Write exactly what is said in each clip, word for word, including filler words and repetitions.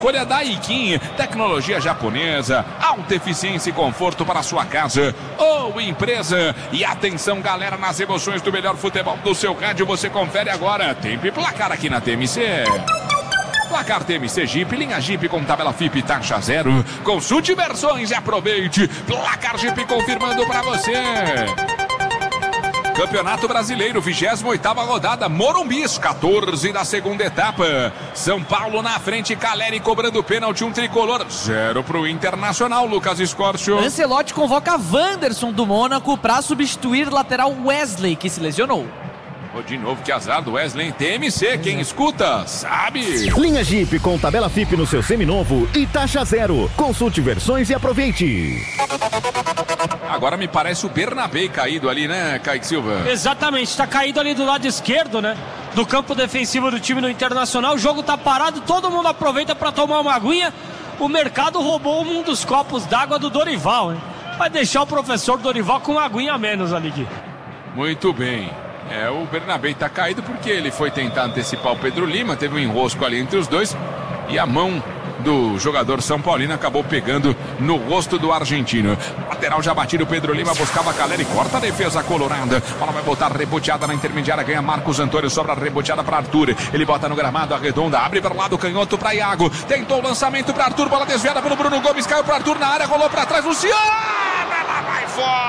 Escolha da Iquim, tecnologia japonesa, alta eficiência e conforto para a sua casa ou empresa. E atenção, galera, nas emoções do melhor futebol do seu rádio, você confere agora. Tempo e placar aqui na T M C. Placar T M C Jeep, linha Jeep com tabela F I P taxa zero. Consulte versões e aproveite. Placar Jeep confirmando para você. Campeonato Brasileiro, vigésima oitava rodada, Morumbis, quatorze da segunda etapa. São Paulo na frente, Caleri cobrando pênalti, um tricolor, zero pro Internacional, Lucas Escorcio. Ancelotti convoca Wanderson do Mônaco para substituir o lateral Wesley, que se lesionou. Oh, de novo, que azar do Wesley em T M C, quem escuta, sabe. Linha Jeep com tabela F I P no seu seminovo e taxa zero. Consulte versões e aproveite. Agora me parece o Bernabé caído ali, né, Kaique Silva? Exatamente, está caído ali do lado esquerdo, né, do campo defensivo do time do Internacional. O jogo tá parado, todo mundo aproveita para tomar uma aguinha. O mercado roubou um dos copos d'água do Dorival, hein? Vai deixar o professor Dorival com uma aguinha a menos ali, Gui. Muito bem. É, o Bernabé está caído porque ele foi tentar antecipar o Pedro Lima, teve um enrosco ali entre os dois e a mão do jogador São Paulino acabou pegando no rosto do argentino. Lateral já batido, o Pedro Lima buscava Caleri, corta a defesa colorada. Bola vai botar reboteada na intermediária, ganha Marcos Antônio, sobra reboteada para Arthur. Ele bota no gramado, arredonda, abre para o lado canhoto para Iago. Tentou o lançamento para Arthur, bola desviada pelo Bruno Gomes, caiu para Arthur na área, rolou para trás, Luciano, ela vai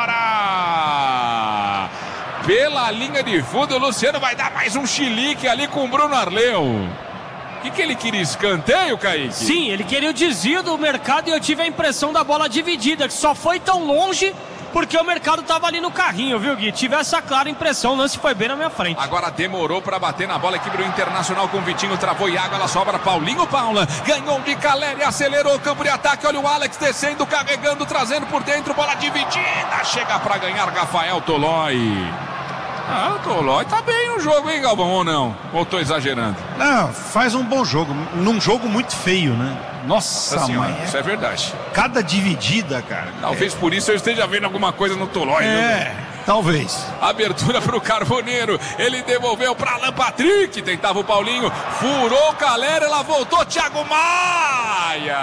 fora! Pela linha de fundo, o Luciano vai dar mais um chilique ali com o Bruno Arleu. O que, que ele queria? Escanteio, Kaique? Sim, ele queria o desvio do mercado e eu tive a impressão da bola dividida, que só foi tão longe porque o mercado estava ali no carrinho, viu, Gui? Tive essa clara impressão, o lance foi bem na minha frente. Agora demorou para bater na bola, equipe do Internacional com Vitinho, travou Iago, ela sobra Paulinho Paula, ganhou de Caleri, acelerou o campo de ataque, olha o Alex descendo, carregando, trazendo por dentro, bola dividida, chega para ganhar Rafael Tolói. Ah, o Tolói tá bem no jogo, hein, Galvão, ou não? Ou tô exagerando? Não, faz um bom jogo, num jogo muito feio, né? Nossa, Nossa senhora, mãe. isso é verdade. Cada dividida, cara. Talvez é. Por isso eu esteja vendo alguma coisa no Tolói. É, viu? Talvez. Abertura pro Carboneiro, ele devolveu pra Alan Patrick, tentava o Paulinho, furou o Caleri, ela voltou, Thiago Maia!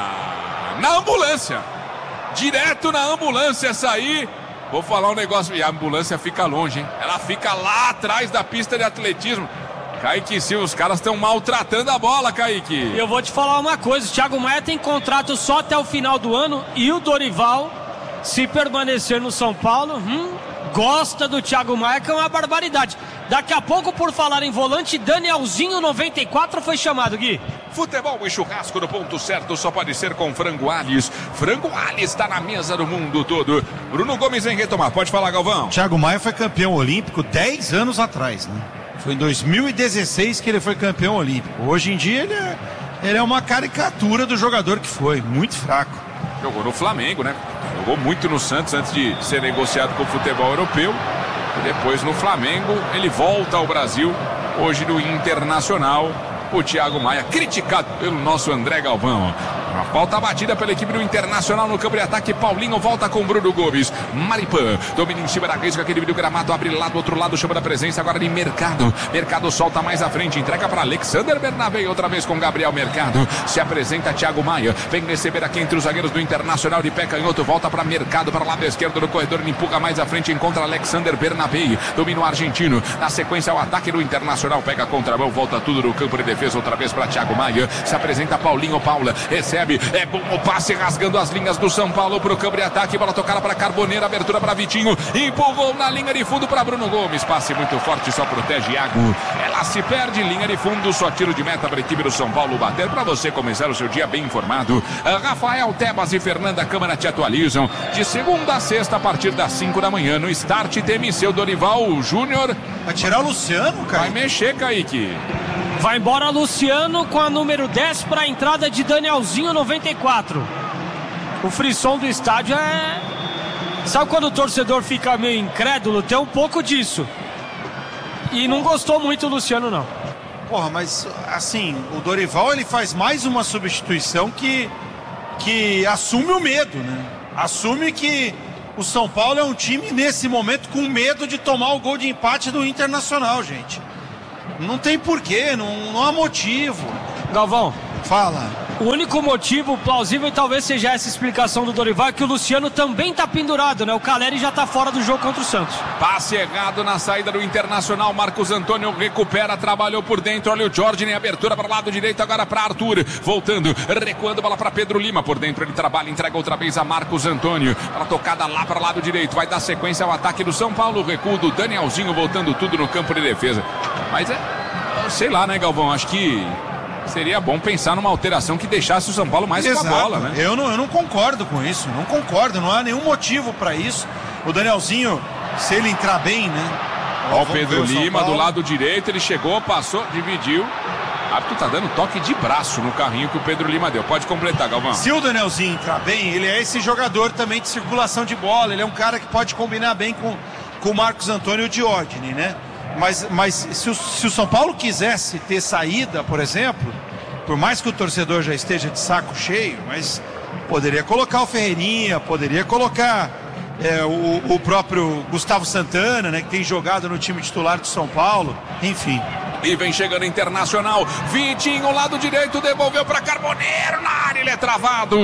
Na ambulância, direto na ambulância essa aí. Vou falar um negócio, e a ambulância fica longe, hein? Ela fica lá atrás da pista de atletismo. Kaique Silva, os caras estão maltratando a bola, Kaique. Eu vou te falar uma coisa, o Thiago Maia tem contrato só até o final do ano e o Dorival, se permanecer no São Paulo, hum, gosta do Thiago Maia, que é uma barbaridade. Daqui a pouco, por falar em volante, Danielzinho noventa e quatro foi chamado, Gui. Futebol e churrasco no ponto certo só pode ser com Frango Alhes. Frango Alhes está na mesa do mundo todo. Bruno Gomes vem retomar, pode falar, Galvão. Thiago Maia foi campeão olímpico dez anos atrás, né? Foi em dois mil e dezesseis que ele foi campeão olímpico. Hoje em dia ele é, ele é uma caricatura do jogador que foi, muito fraco. Jogou no Flamengo, né? Jogou muito no Santos antes de ser negociado com o futebol europeu. E depois no Flamengo ele volta ao Brasil, hoje no Internacional. O Thiago Maia, criticado pelo nosso André Galvão. Uma falta batida pela equipe do Internacional no campo de ataque. Paulinho volta com Bruno Gomes. Maripã domina em cima da risca, aquele vídeo gramado, abre lá do outro lado, chama da presença agora de Mercado. Mercado solta mais à frente, entrega para Alexander Bernabé, outra vez com Gabriel Mercado. Se apresenta Thiago Maia, vem receber aqui entre os zagueiros do Internacional de pé canhoto, volta para Mercado, para o lado esquerdo do corredor, ele empurra mais à frente, encontra Alexander Bernabé, domina o argentino. Na sequência, o ataque do Internacional pega a contramão, volta tudo no campo de defesa, outra vez para Thiago Maia. Se apresenta Paulinho Paula, recebe. É bom o passe rasgando as linhas do São Paulo pro campo de ataque. Bola tocada para Carboneiro, abertura para Vitinho. Empurrou na linha de fundo para Bruno Gomes. Passe muito forte, só protege Iago. Ela se perde, linha de fundo, só tiro de meta para a equipe do São Paulo bater. Para você começar o seu dia bem informado. Rafael Tebas e Fernanda Câmara te atualizam. De segunda a sexta, a partir das cinco da manhã, no Start T M C, o Dorival Júnior. Vai tirar o Luciano, cara? Vai mexer, Kaique. Vai embora Luciano com a número dez para a entrada de Danielzinho noventa e quatro. O frisson do estádio é... Sabe quando o torcedor fica meio incrédulo? Tem um pouco disso. E não gostou muito o Luciano, não. Porra, mas assim, o Dorival ele faz mais uma substituição que, que assume o medo, né? Assume que o São Paulo é um time nesse momento com medo de tomar o gol de empate do Internacional, gente. Não tem porquê, não, não há motivo. Galvão, fala. O único motivo plausível, e talvez seja essa explicação do Dorival, é que o Luciano também tá pendurado, né? O Caleri já tá fora do jogo contra o Santos. Passe errado na saída do Internacional. Marcos Antônio recupera, trabalhou por dentro. Olha o Jorge em abertura para o lado direito, agora para Arthur. Voltando, recuando, bola para Pedro Lima. Por dentro ele trabalha, entrega outra vez a Marcos Antônio. Ela tocada lá para o lado direito. Vai dar sequência ao ataque do São Paulo. Recuo do Danielzinho, voltando tudo no campo de defesa. Mas é, sei lá, né, Galvão? Acho que seria bom pensar numa alteração que deixasse o São Paulo mais Exato. com a bola, né? Eu não, eu não concordo com isso, não concordo, não há nenhum motivo para isso. O Danielzinho, se ele entrar bem, né? Ó, o Pedro Lima do lado direito, ele chegou, passou, dividiu. O árbitro tá dando toque de braço no carrinho que o Pedro Lima deu. Pode completar, Galvão. Se o Danielzinho entrar bem, ele é esse jogador também de circulação de bola. Ele é um cara que pode combinar bem com, com o Marcos Antônio e o Diógenes, né? Mas, mas se, o, se o São Paulo quisesse ter saída, por exemplo, por mais que o torcedor já esteja de saco cheio, mas poderia colocar o Ferreirinha, poderia colocar é, o, o próprio Gustavo Santana, né, que tem jogado no time titular do São Paulo, enfim. E vem chegando Internacional. Vitinho, lado direito, devolveu para Carboneiro. Na área, ele é travado.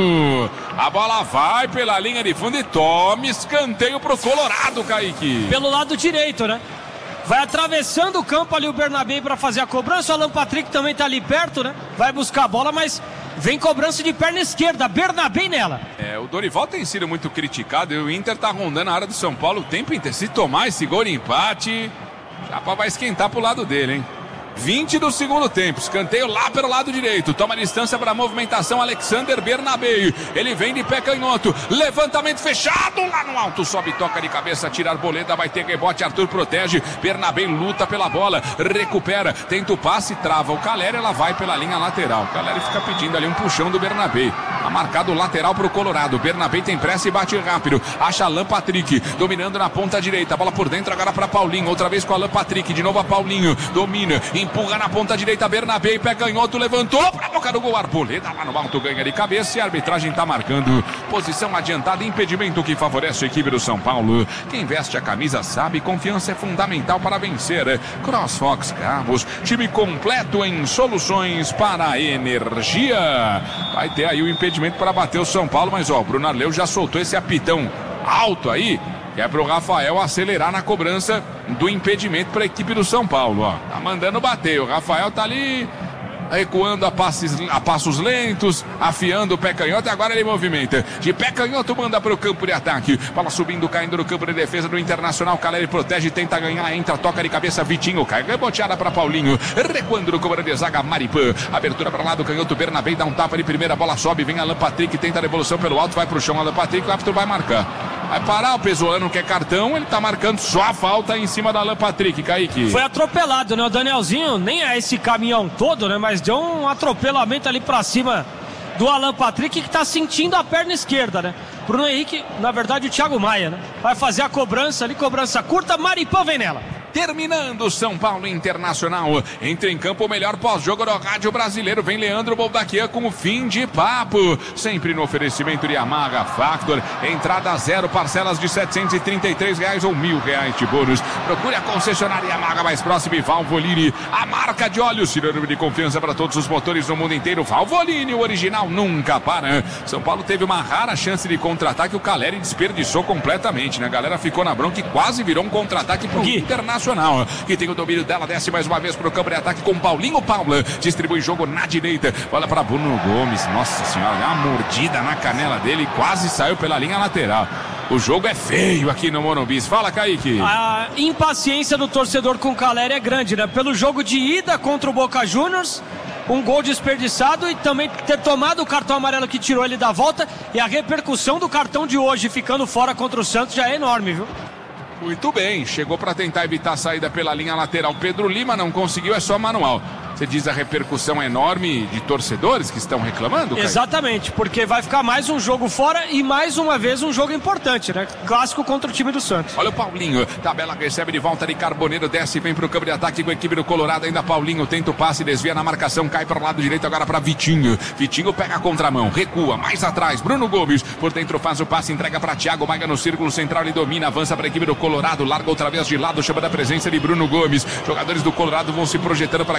A bola vai pela linha de fundo e toma escanteio pro Colorado, Kaique. Pelo lado direito, né? Vai atravessando o campo ali o Bernabé para fazer a cobrança. O Alan Patrick também tá ali perto, né? Vai buscar a bola, mas vem cobrança de perna esquerda. Bernabé nela. É, o Dorival tem sido muito criticado e o Inter tá rondando a área do São Paulo o tempo inteiro. Se tomar esse gol de empate, já vai esquentar pro lado dele, hein? vinte do segundo tempo, escanteio lá pelo lado direito, toma distância para a movimentação Alexander Bernabé, ele vem de pé canhoto, levantamento fechado lá no alto, sobe, toca de cabeça, tira a arboleda, vai ter rebote, Arthur protege, Bernabé luta pela bola, recupera, tenta o passe, trava o Caleri, ela vai pela linha lateral, o Caleri fica pedindo ali um puxão do Bernabé, tá marcado lateral para o Colorado, Bernabé tem pressa e bate rápido, acha Alan Patrick, dominando na ponta direita, bola por dentro agora para Paulinho, outra vez com Alan Patrick, de novo a Paulinho, domina, empurra na ponta direita, Bernabé, pé canhoto, levantou pra boca do gol, Arboleda lá no alto, ganha de cabeça e a arbitragem tá marcando posição adiantada, impedimento que favorece a equipe do São Paulo. Quem veste a camisa sabe, confiança é fundamental para vencer. CrossFox Carros, time completo em soluções para a energia. Vai ter aí o impedimento para bater o São Paulo, mas ó, o Bruno Arleu já soltou esse apitão alto aí, que é pro Rafael acelerar na cobrança do impedimento para a equipe do São Paulo, ó. Tá mandando bater, o Rafael tá ali recuando a, passes, a passos lentos, afiando o pé canhoto e agora ele movimenta. De pé canhoto manda para o campo de ataque. Bola subindo, caindo no campo de defesa do Internacional. Caleri protege, tenta ganhar, entra, toca de cabeça, Vitinho, cai, reboteada para Paulinho. Recuando no comando de zaga, Maripã. Abertura para lá do canhoto, Bernabé dá um tapa de primeira, bola sobe, vem Alan Patrick, tenta a devolução pelo alto, vai pro chão, Alan Patrick, o árbitro vai marcar. Vai parar, o Pesolano quer cartão, ele tá marcando só a falta em cima da Alan Patrick, Kaique. Foi atropelado, né? O Danielzinho nem é esse caminhão todo, né? Mas deu um atropelamento ali pra cima do Alan Patrick, que tá sentindo a perna esquerda, né? Bruno Henrique, na verdade o Thiago Maia, né? Vai fazer a cobrança ali, cobrança curta, Maripã vem nela. Terminando São Paulo Internacional, entra em campo o melhor pós-jogo do rádio brasileiro, vem Leandro Boldaquian com o fim de papo, sempre no oferecimento de Yamaha Factor, entrada zero, parcelas de setecentos e trinta e três reais ou mil reais de bônus, procure a concessionária Yamaha mais próxima e Valvoline, a marca de óleo, sinônimo de confiança para todos os motores no mundo inteiro, Valvoline, o original nunca para. São Paulo teve uma rara chance de contra-ataque, o Caleri desperdiçou completamente, né? A galera ficou na bronca e quase virou um contra-ataque pro Internacional, que tem o domínio dela, desce mais uma vez pro campo de ataque com Paulinho Paula, distribui jogo na direita, bola para Bruno Gomes, nossa senhora, deu uma mordida na canela dele, quase saiu pela linha lateral. O jogo é feio aqui no Morumbi. Fala, Kaique. A impaciência do torcedor com o Caleri é grande, né? Pelo jogo de ida contra o Boca Juniors, um gol desperdiçado e também ter tomado o cartão amarelo que tirou ele da volta, e a repercussão do cartão de hoje ficando fora contra o Santos já é enorme, viu? Muito bem, chegou para tentar evitar a saída pela linha lateral. Pedro Lima não conseguiu, é só manual. Você diz a repercussão enorme de torcedores que estão reclamando, Caio? Exatamente, porque vai ficar mais um jogo fora e mais uma vez um jogo importante, né? Clássico contra o time do Santos. Olha o Paulinho, tabela recebe de volta de Carboneiro, desce e vem pro campo de ataque com a equipe do Colorado, ainda Paulinho tenta o passe, desvia na marcação, cai para o lado direito agora para Vitinho. Vitinho pega a contramão, recua, mais atrás, Bruno Gomes, por dentro faz o passe, entrega para Thiago Maia no círculo central, ele domina, avança para a equipe do Colorado, larga outra vez de lado, chama da presença de Bruno Gomes. Jogadores do Colorado vão se projetando para a grande área,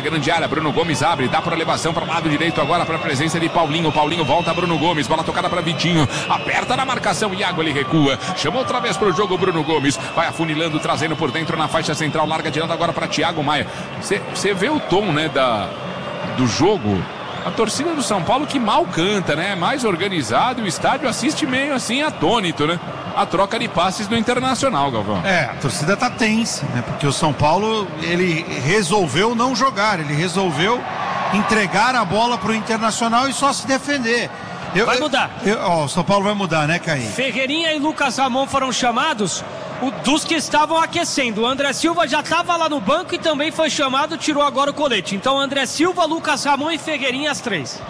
Bruno Gomes abre, dá para elevação para o lado direito agora para a presença de Paulinho. Paulinho volta, Bruno Gomes, bola tocada para Vitinho, aperta na marcação, Iago, ele recua, chama outra vez para o jogo Bruno Gomes, vai afunilando, trazendo por dentro na faixa central, larga tirando agora para Thiago Maia. Você vê o tom, né, da, do jogo. A torcida do São Paulo que mal canta, né? Mais organizado, o estádio assiste meio assim atônito, né? A troca de passes do Internacional, Galvão. É, a torcida tá tensa, né? Porque o São Paulo, ele resolveu não jogar, ele resolveu entregar a bola pro Internacional e só se defender. Eu, vai mudar. Eu, eu, ó, o São Paulo vai mudar, né, Caí? Ferreirinha e Lucas Ramon foram chamados, o, dos que estavam aquecendo. O André Silva já estava lá no banco e também foi chamado, tirou agora o colete. Então André Silva, Lucas Ramon e Ferreirinha, as três.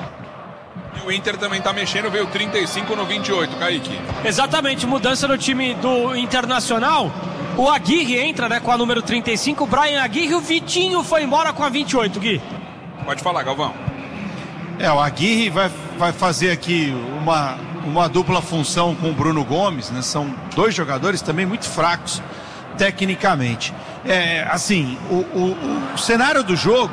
E o Inter também tá mexendo, veio trinta e cinco no vinte e oito, Kaique. Exatamente, mudança no time do Internacional. O Aguirre entra, né, com a número trinta e cinco, o Brian Aguirre, o Vitinho foi embora com a vinte e oito, Gui. Pode falar, Galvão. É, o Aguirre vai, vai fazer aqui uma, uma dupla função com o Bruno Gomes, né? São dois jogadores também muito fracos tecnicamente. É, assim, o, o, o cenário do jogo,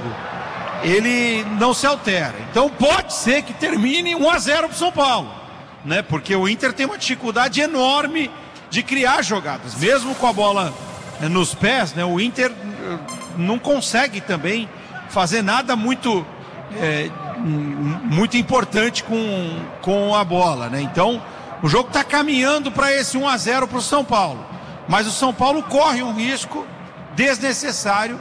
ele não se altera. Então pode ser que termine um a zero pro São Paulo, né? Porque o Inter tem uma dificuldade enorme de criar jogadas. Mesmo com a bola nos pés, né? O Inter não consegue também fazer nada muito... É, muito importante com, com a bola, né? Então o jogo está caminhando para esse um a zero para o São Paulo, mas o São Paulo corre um risco desnecessário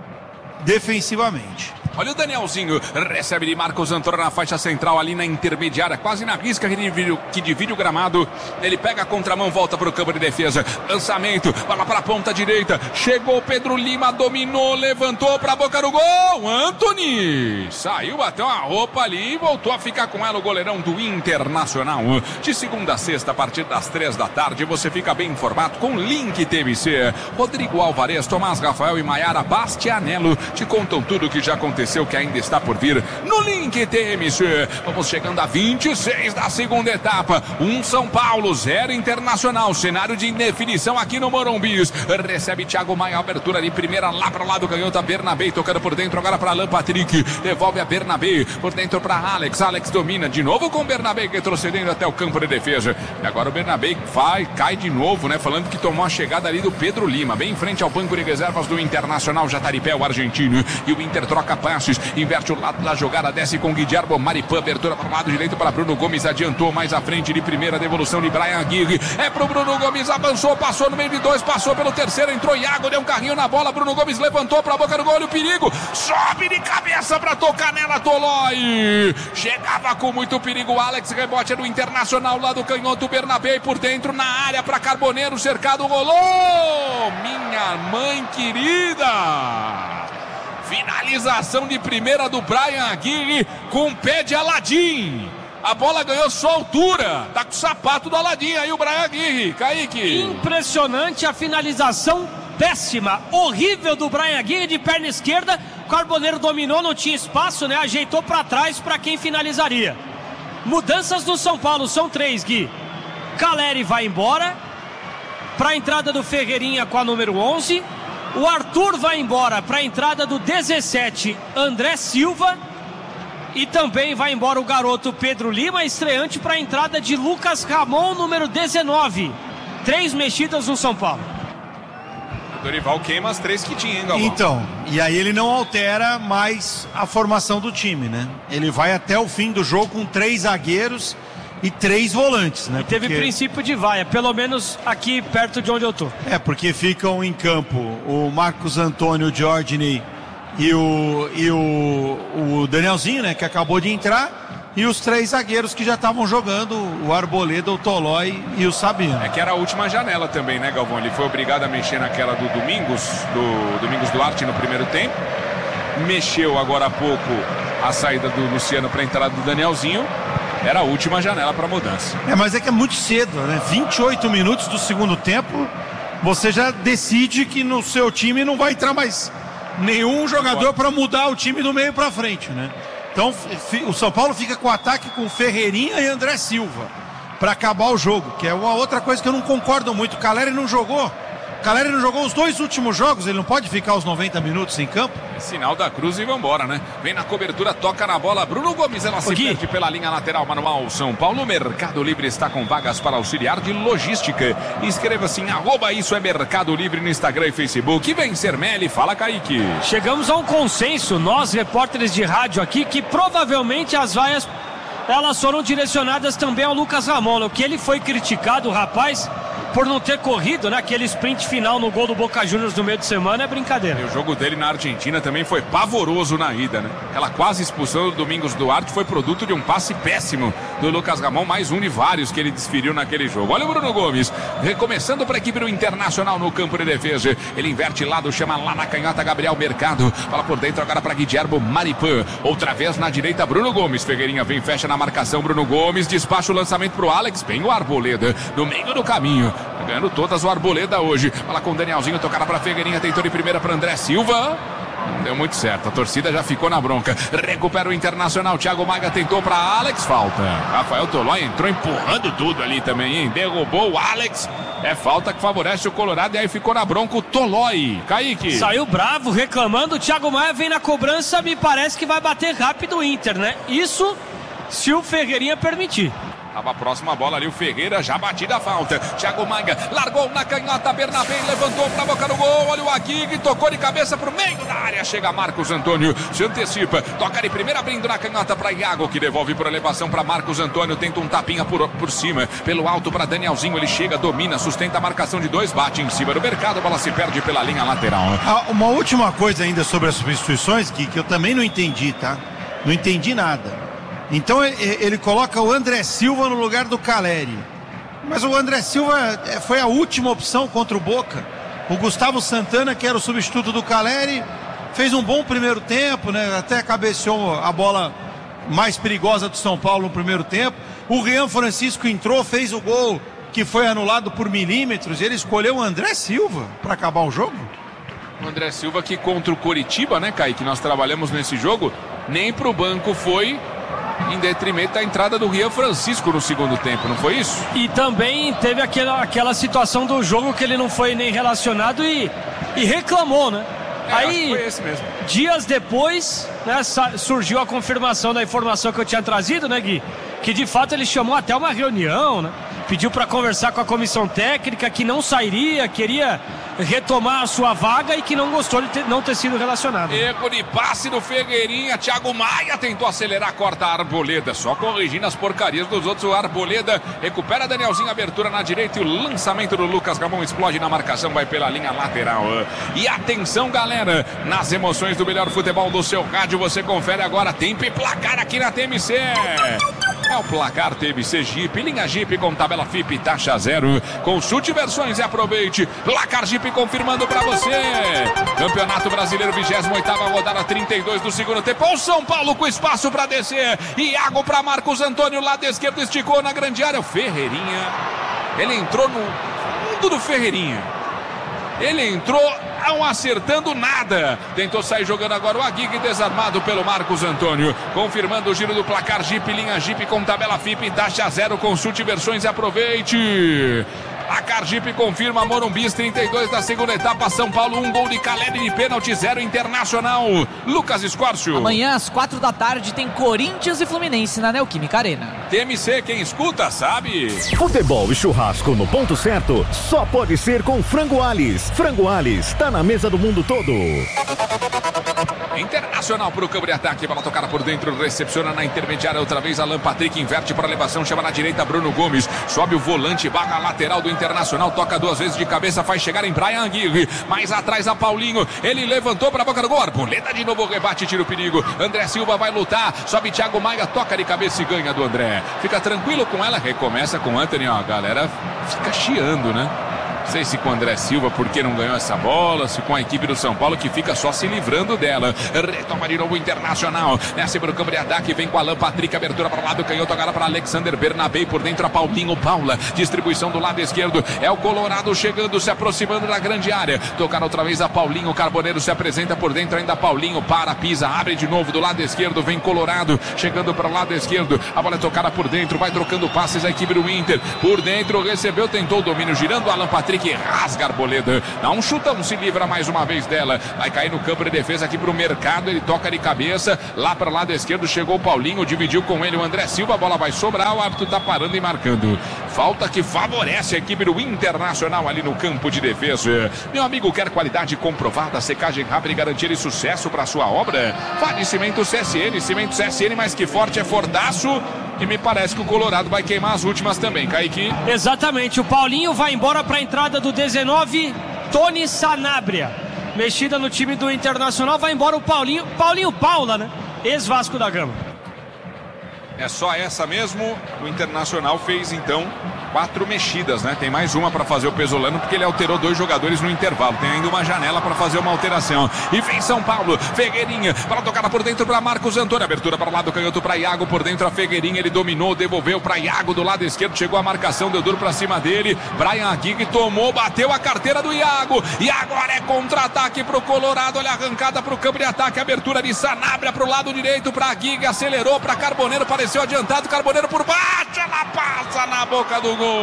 defensivamente. Olha o Danielzinho, recebe de Marcos Antônio na faixa central, ali na intermediária, quase na risca que divide, que divide o gramado. Ele pega a contramão, volta para o campo de defesa. Lançamento, bola para a ponta direita. Chegou Pedro Lima, dominou, levantou para a boca do gol. Anthony saiu, bateu uma roupa ali e voltou a ficar com ela o goleirão do Internacional. De segunda a sexta, a partir das três da tarde, você fica bem informado com Link T V C. Rodrigo Alvarez, Tomás Rafael e Maiara Bastianello te contam tudo o que já aconteceu, que ainda está por vir no Link T M C. Vamos chegando a vinte e seis da segunda etapa. Um São Paulo, zero Internacional. Cenário de indefinição aqui no Morumbi. Recebe Thiago Maia, abertura de primeira lá para o lado canhoto. Bernabé tocando por dentro agora para Alan Patrick. Devolve a Bernabé por dentro para Alex. Alex domina de novo com o Bernabé retrocedendo até o campo de defesa. E agora o Bernabé vai, cai de novo, né? Falando que tomou a chegada ali do Pedro Lima, bem em frente ao banco de reservas do Internacional. Jataripé, o argentino. E o Inter troca passes, inverte o lado da jogada, desce com Guilherme Maripã, abertura para o lado direito para Bruno Gomes, adiantou mais à frente de primeira, devolução de Brian Aguirre, é pro Bruno Gomes, avançou, passou no meio de dois, passou pelo terceiro, entrou Iago, deu um carrinho na bola, Bruno Gomes levantou para a boca do gol, o perigo, sobe de cabeça para tocar nela, Tolói, chegava com muito perigo, Alex, rebote é do Internacional, lá do canhoto, Bernabé por dentro, na área para Carboneiro, cercado, rolou, minha mãe querida. Finalização de primeira do Brian Aguirre com pé de Aladim. A bola ganhou só altura. Tá com o sapato do Aladim aí o Brian Aguirre. Kaique. Impressionante a finalização péssima, horrível do Brian Aguirre de perna esquerda. O Carboneiro dominou, não tinha espaço, né? Ajeitou para trás para quem finalizaria. Mudanças do São Paulo, são três, Gui. Caleri vai embora. Para a entrada do Ferreirinha com a número onze. O Arthur vai embora para a entrada do dezessete, André Silva. E também vai embora o garoto Pedro Lima, estreante para a entrada de Lucas Ramon, número dezenove. Três mexidas no São Paulo. O Dorival queima as três que tinha, hein, Galvão? Então, e aí ele não altera mais a formação do time, né? Ele vai até o fim do jogo com três zagueiros e três volantes, né? E teve porque... princípio de vaia, pelo menos aqui perto de onde eu tô. É, porque ficam em campo o Marcos Antônio, o Giordini e o, e o, o Danielzinho, né? Que acabou de entrar. E os três zagueiros que já estavam jogando, o Arboleda, o Tolói e o Sabino. É que era a última janela também, né, Galvão? Ele foi obrigado a mexer naquela do Domingos, do Domingos Duarte no primeiro tempo. Mexeu agora há pouco a saída do Luciano para a entrada do Danielzinho. Era a última janela para mudança. É, mas é que é muito cedo, né? vinte e oito minutos do segundo tempo, você já decide que no seu time não vai entrar mais nenhum jogador para mudar o time do meio para frente, né? Então o São Paulo fica com o ataque com Ferreirinha e André Silva para acabar o jogo, que é uma outra coisa que eu não concordo muito. O Caleri não jogou Caleri não jogou os dois últimos jogos, ele não pode ficar os noventa minutos em campo. É sinal da Cruz e vambora, né? Vem na cobertura, toca na bola, Bruno Gomes, ela se Gui. perde pela linha lateral manual. São Paulo, Mercado Livre está com vagas para auxiliar de logística. Inscreva-se em arroba isso é Mercado Livre no Instagram e Facebook. Vem Sermelli, fala Kaique. Chegamos a um consenso, nós repórteres de rádio aqui, que provavelmente as vaias elas foram direcionadas também ao Lucas Ramon, o que ele foi criticado, o rapaz, por não ter corrido, né? Aquele sprint final no gol do Boca Juniors no meio de semana é brincadeira. E o jogo dele na Argentina também foi pavoroso na ida, né? Aquela quase expulsão do Domingos Duarte foi produto de um passe péssimo do Lucas Ramon, mais um de vários que ele desferiu naquele jogo. Olha o Bruno Gomes, recomeçando para a equipe do Internacional no campo de defesa. Ele inverte lado, chama lá na canhota Gabriel Mercado. Fala por dentro agora para Guilhermo Maripan. Outra vez na direita, Bruno Gomes. Ferreirinha vem, fecha na marcação, Bruno Gomes. Despacha o lançamento pro Alex. Vem o Arboleda no meio do caminho. Ganhando todas o Arboleda hoje. Fala com o Danielzinho, tocada para Ferreirinha. Tentou de primeira para André Silva. Não deu muito certo, a torcida já ficou na bronca. Recupera o Internacional, Thiago Maia tentou para Alex, falta. Rafael Tolói entrou empurrando tudo ali também, hein? Derrubou o Alex. É falta que favorece o Colorado e aí ficou na bronca o Tolói. Kaique. Saiu bravo, reclamando. O Thiago Maia vem na cobrança, me parece que vai bater rápido o Inter, né? Isso se o Ferreirinha permitir. Tava próxima a bola ali, o Ferreira já batida a falta. Thiago Maia largou na canhota, Bernabé levantou pra boca do gol. Olha o Aguirre, tocou de cabeça pro meio da área. Chega Marcos Antônio, se antecipa, toca de primeira abrindo na canhota pra Iago, que devolve por elevação pra Marcos Antônio. Tenta um tapinha por, por cima, pelo alto pra Danielzinho. Ele chega, domina, sustenta a marcação de dois, bate em cima do Mercado. A bola se perde pela linha lateral. Ah, uma última coisa ainda sobre as substituições, que, que eu também não entendi, tá? Não entendi nada. Então ele, ele coloca o André Silva no lugar do Caleri. Mas o André Silva foi a última opção contra o Boca. O Gustavo Santana, que era o substituto do Caleri, fez um bom primeiro tempo, né? Até cabeceou a bola mais perigosa do São Paulo no primeiro tempo. O Rian Francisco entrou, fez o gol que foi anulado por milímetros. E ele escolheu o André Silva para acabar o jogo. O André Silva que contra o Coritiba, né, Kaique? Nós trabalhamos nesse jogo, nem pro banco foi, em detrimento da entrada do Rian Francisco no segundo tempo, não foi isso? E também teve aquela, aquela situação do jogo que ele não foi nem relacionado e, e reclamou, né? É, aí, foi esse mesmo. Dias depois, né, surgiu a confirmação da informação que eu tinha trazido, né, Gui? Que de fato ele chamou até uma reunião, né? Pediu para conversar com a comissão técnica, que não sairia, queria retomar a sua vaga e que não gostou de ter, não ter sido relacionado. Erro de passe do Ferreirinha, Thiago Maia tentou acelerar, corta a Arboleda, só corrigindo as porcarias dos outros. O Arboleda recupera Danielzinho, abertura na direita e o lançamento do Lucas Ramon explode na marcação, vai pela linha lateral. E atenção, galera, nas emoções do melhor futebol do seu rádio, você confere agora tempo e placar aqui na T M C. É o placar T M C Jeep, linha Jeep com tabela F I P, taxa zero. Consulte versões e aproveite. Placar Jeep confirmando pra você. Campeonato Brasileiro, vigésima oitava rodada, trinta e dois do segundo tempo. O São Paulo com espaço pra descer. Iago pra Marcos Antônio, lado esquerdo, esticou na grande área. O Ferreirinha, ele entrou no fundo do Ferreirinha. Ele entrou não acertando nada. Tentou sair jogando agora o Aguirre, desarmado pelo Marcos Antônio. Confirmando o giro do placar Jeep, linha Jeep com tabela F I P, taxa zero. Consulte versões e aproveite. Placar Jeep confirma Morumbis, trinta e dois da segunda etapa. São Paulo, um gol de Caleri de pênalti, zero Internacional. Lucas Escórcio. Amanhã às quatro da tarde tem Corinthians e Fluminense na Neoquímica Arena. T M C, quem escuta sabe. Futebol e churrasco no ponto certo só pode ser com Frango Alis. Frango Alis, tá na mesa do mundo todo. Internacional para o campo de ataque, bola tocada por dentro, recepciona na intermediária outra vez. Alan Patrick inverte para elevação, chama na direita Bruno Gomes, sobe o volante, barra lateral do Internacional, toca duas vezes de cabeça, faz chegar em Brian Aguirre, mais atrás a Paulinho, ele levantou para a boca do gol, Arboleda de novo, rebate, tira o perigo. André Silva vai lutar, sobe Thiago Maia, toca de cabeça e ganha do André. Fica tranquilo com ela, recomeça com o Anthony, ó, a galera fica chiando, né? Não sei se com o André Silva, porque não ganhou essa bola, se com a equipe do São Paulo, que fica só se livrando dela. Retoma de novo o Internacional. Nessa para o campo de ataque, vem com Alan Patrick, abertura para o lado, canhoto agora para Alexander Bernabé, por dentro a Paulinho Paula. Distribuição do lado esquerdo, é o Colorado chegando, se aproximando da grande área. Tocar outra vez a Paulinho, Carboneiro se apresenta por dentro, ainda Paulinho, para, pisa, abre de novo do lado esquerdo, vem Colorado, chegando para o lado esquerdo. A bola é tocada por dentro, vai trocando passes a equipe do Inter. Por dentro, recebeu, tentou o domínio, girando Alan Patrick. Ele que rasga a Arboleda, dá um chutão, se livra mais uma vez dela, vai cair no campo de defesa aqui pro Mercado, ele toca de cabeça, lá para o lado esquerdo chegou o Paulinho, dividiu com ele o André Silva, a bola vai sobrar, o árbitro tá parando e marcando. Falta que favorece a equipe do Internacional ali no campo de defesa. Meu amigo, quer qualidade comprovada, secagem rápida e garantia de sucesso para sua obra? Fale Cimento C S N, Cimento C S N, mais que forte é fortaço. E me parece que o Colorado vai queimar as últimas também, Kaique. Exatamente, o Paulinho vai embora para a entrada do dezenove, Tony Sanabria. Mexida no time do Internacional, vai embora o Paulinho, Paulinho Paula, né? Ex-Vasco da Gama. É só essa mesmo. O Internacional fez então quatro mexidas, né? Tem mais uma para fazer o Pesolano, porque ele alterou dois jogadores no intervalo. Tem ainda uma janela para fazer uma alteração. E vem São Paulo, Fegueirinha, para tocada por dentro para Marcos Antônio. Abertura para o lado canhoto para Iago, por dentro a Fegueirinha, ele dominou, devolveu para Iago do lado esquerdo, chegou a marcação, deu duro para cima dele. Brian Aguirre tomou, bateu a carteira do Iago. E agora é contra-ataque pro Colorado. Olha a arrancada pro campo de ataque, abertura de Sanabria pro lado direito para Aguirre, acelerou para Carboneiro, pareceu adiantado, Carboneiro por baixo, ela passa na boca do gol.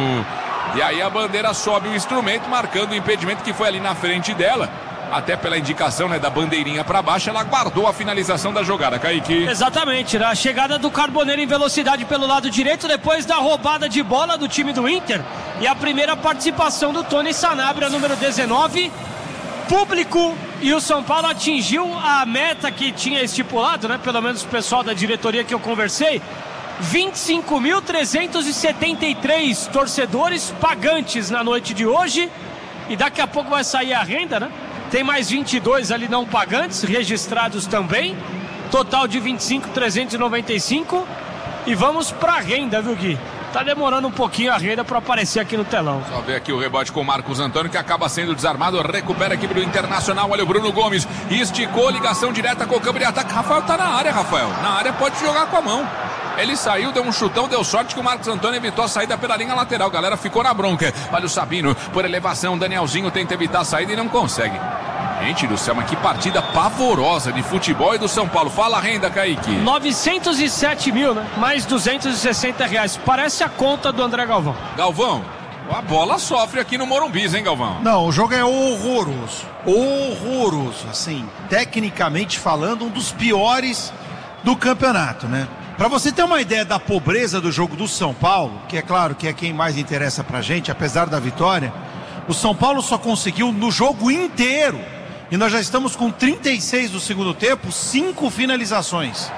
E aí a bandeira sobe o instrumento, marcando o impedimento que foi ali na frente dela. Até pela indicação, né, da bandeirinha para baixo, ela guardou a finalização da jogada, Kaique. Exatamente, né? A chegada do Carboneiro em velocidade pelo lado direito, depois da roubada de bola do time do Inter. E a primeira participação do Tony Sanabria, número dezenove. Público, e o São Paulo atingiu a meta que tinha estipulado, né? Pelo menos o pessoal da diretoria que eu conversei. vinte e cinco mil trezentos e setenta e três torcedores pagantes na noite de hoje. E daqui a pouco vai sair a renda, né? Tem mais vinte e dois ali não pagantes, registrados também. Total de vinte e cinco mil trezentos e noventa e cinco. E vamos pra renda, viu, Gui? Tá demorando um pouquinho a renda para aparecer aqui no telão. Só ver aqui o rebote com o Marcos Antônio, que acaba sendo desarmado, recupera a equipe do Internacional. Olha o Bruno Gomes, esticou, ligação direta com o campo de ataque. Rafael tá na área, Rafael. Na área pode jogar com a mão. Ele saiu, deu um chutão, deu sorte que o Marcos Antônio evitou a saída pela linha lateral. Galera ficou na bronca. Olha o Sabino, por elevação, Danielzinho tenta evitar a saída e não consegue. Gente do céu, mas que partida pavorosa de futebol e do São Paulo. Fala a renda, Kaique. novecentos e sete mil, né? Mais duzentos e sessenta reais. Parece a conta do André Galvão. Galvão, a bola sofre aqui no Morumbi, hein, Galvão? Não, o jogo é horroroso. Horroroso. Assim, tecnicamente falando, um dos piores do campeonato, né? Pra você ter uma ideia da pobreza do jogo do São Paulo, que é claro que é quem mais interessa pra gente, apesar da vitória, o São Paulo só conseguiu no jogo inteiro, e nós já estamos com trinta e seis do segundo tempo, cinco finalizações.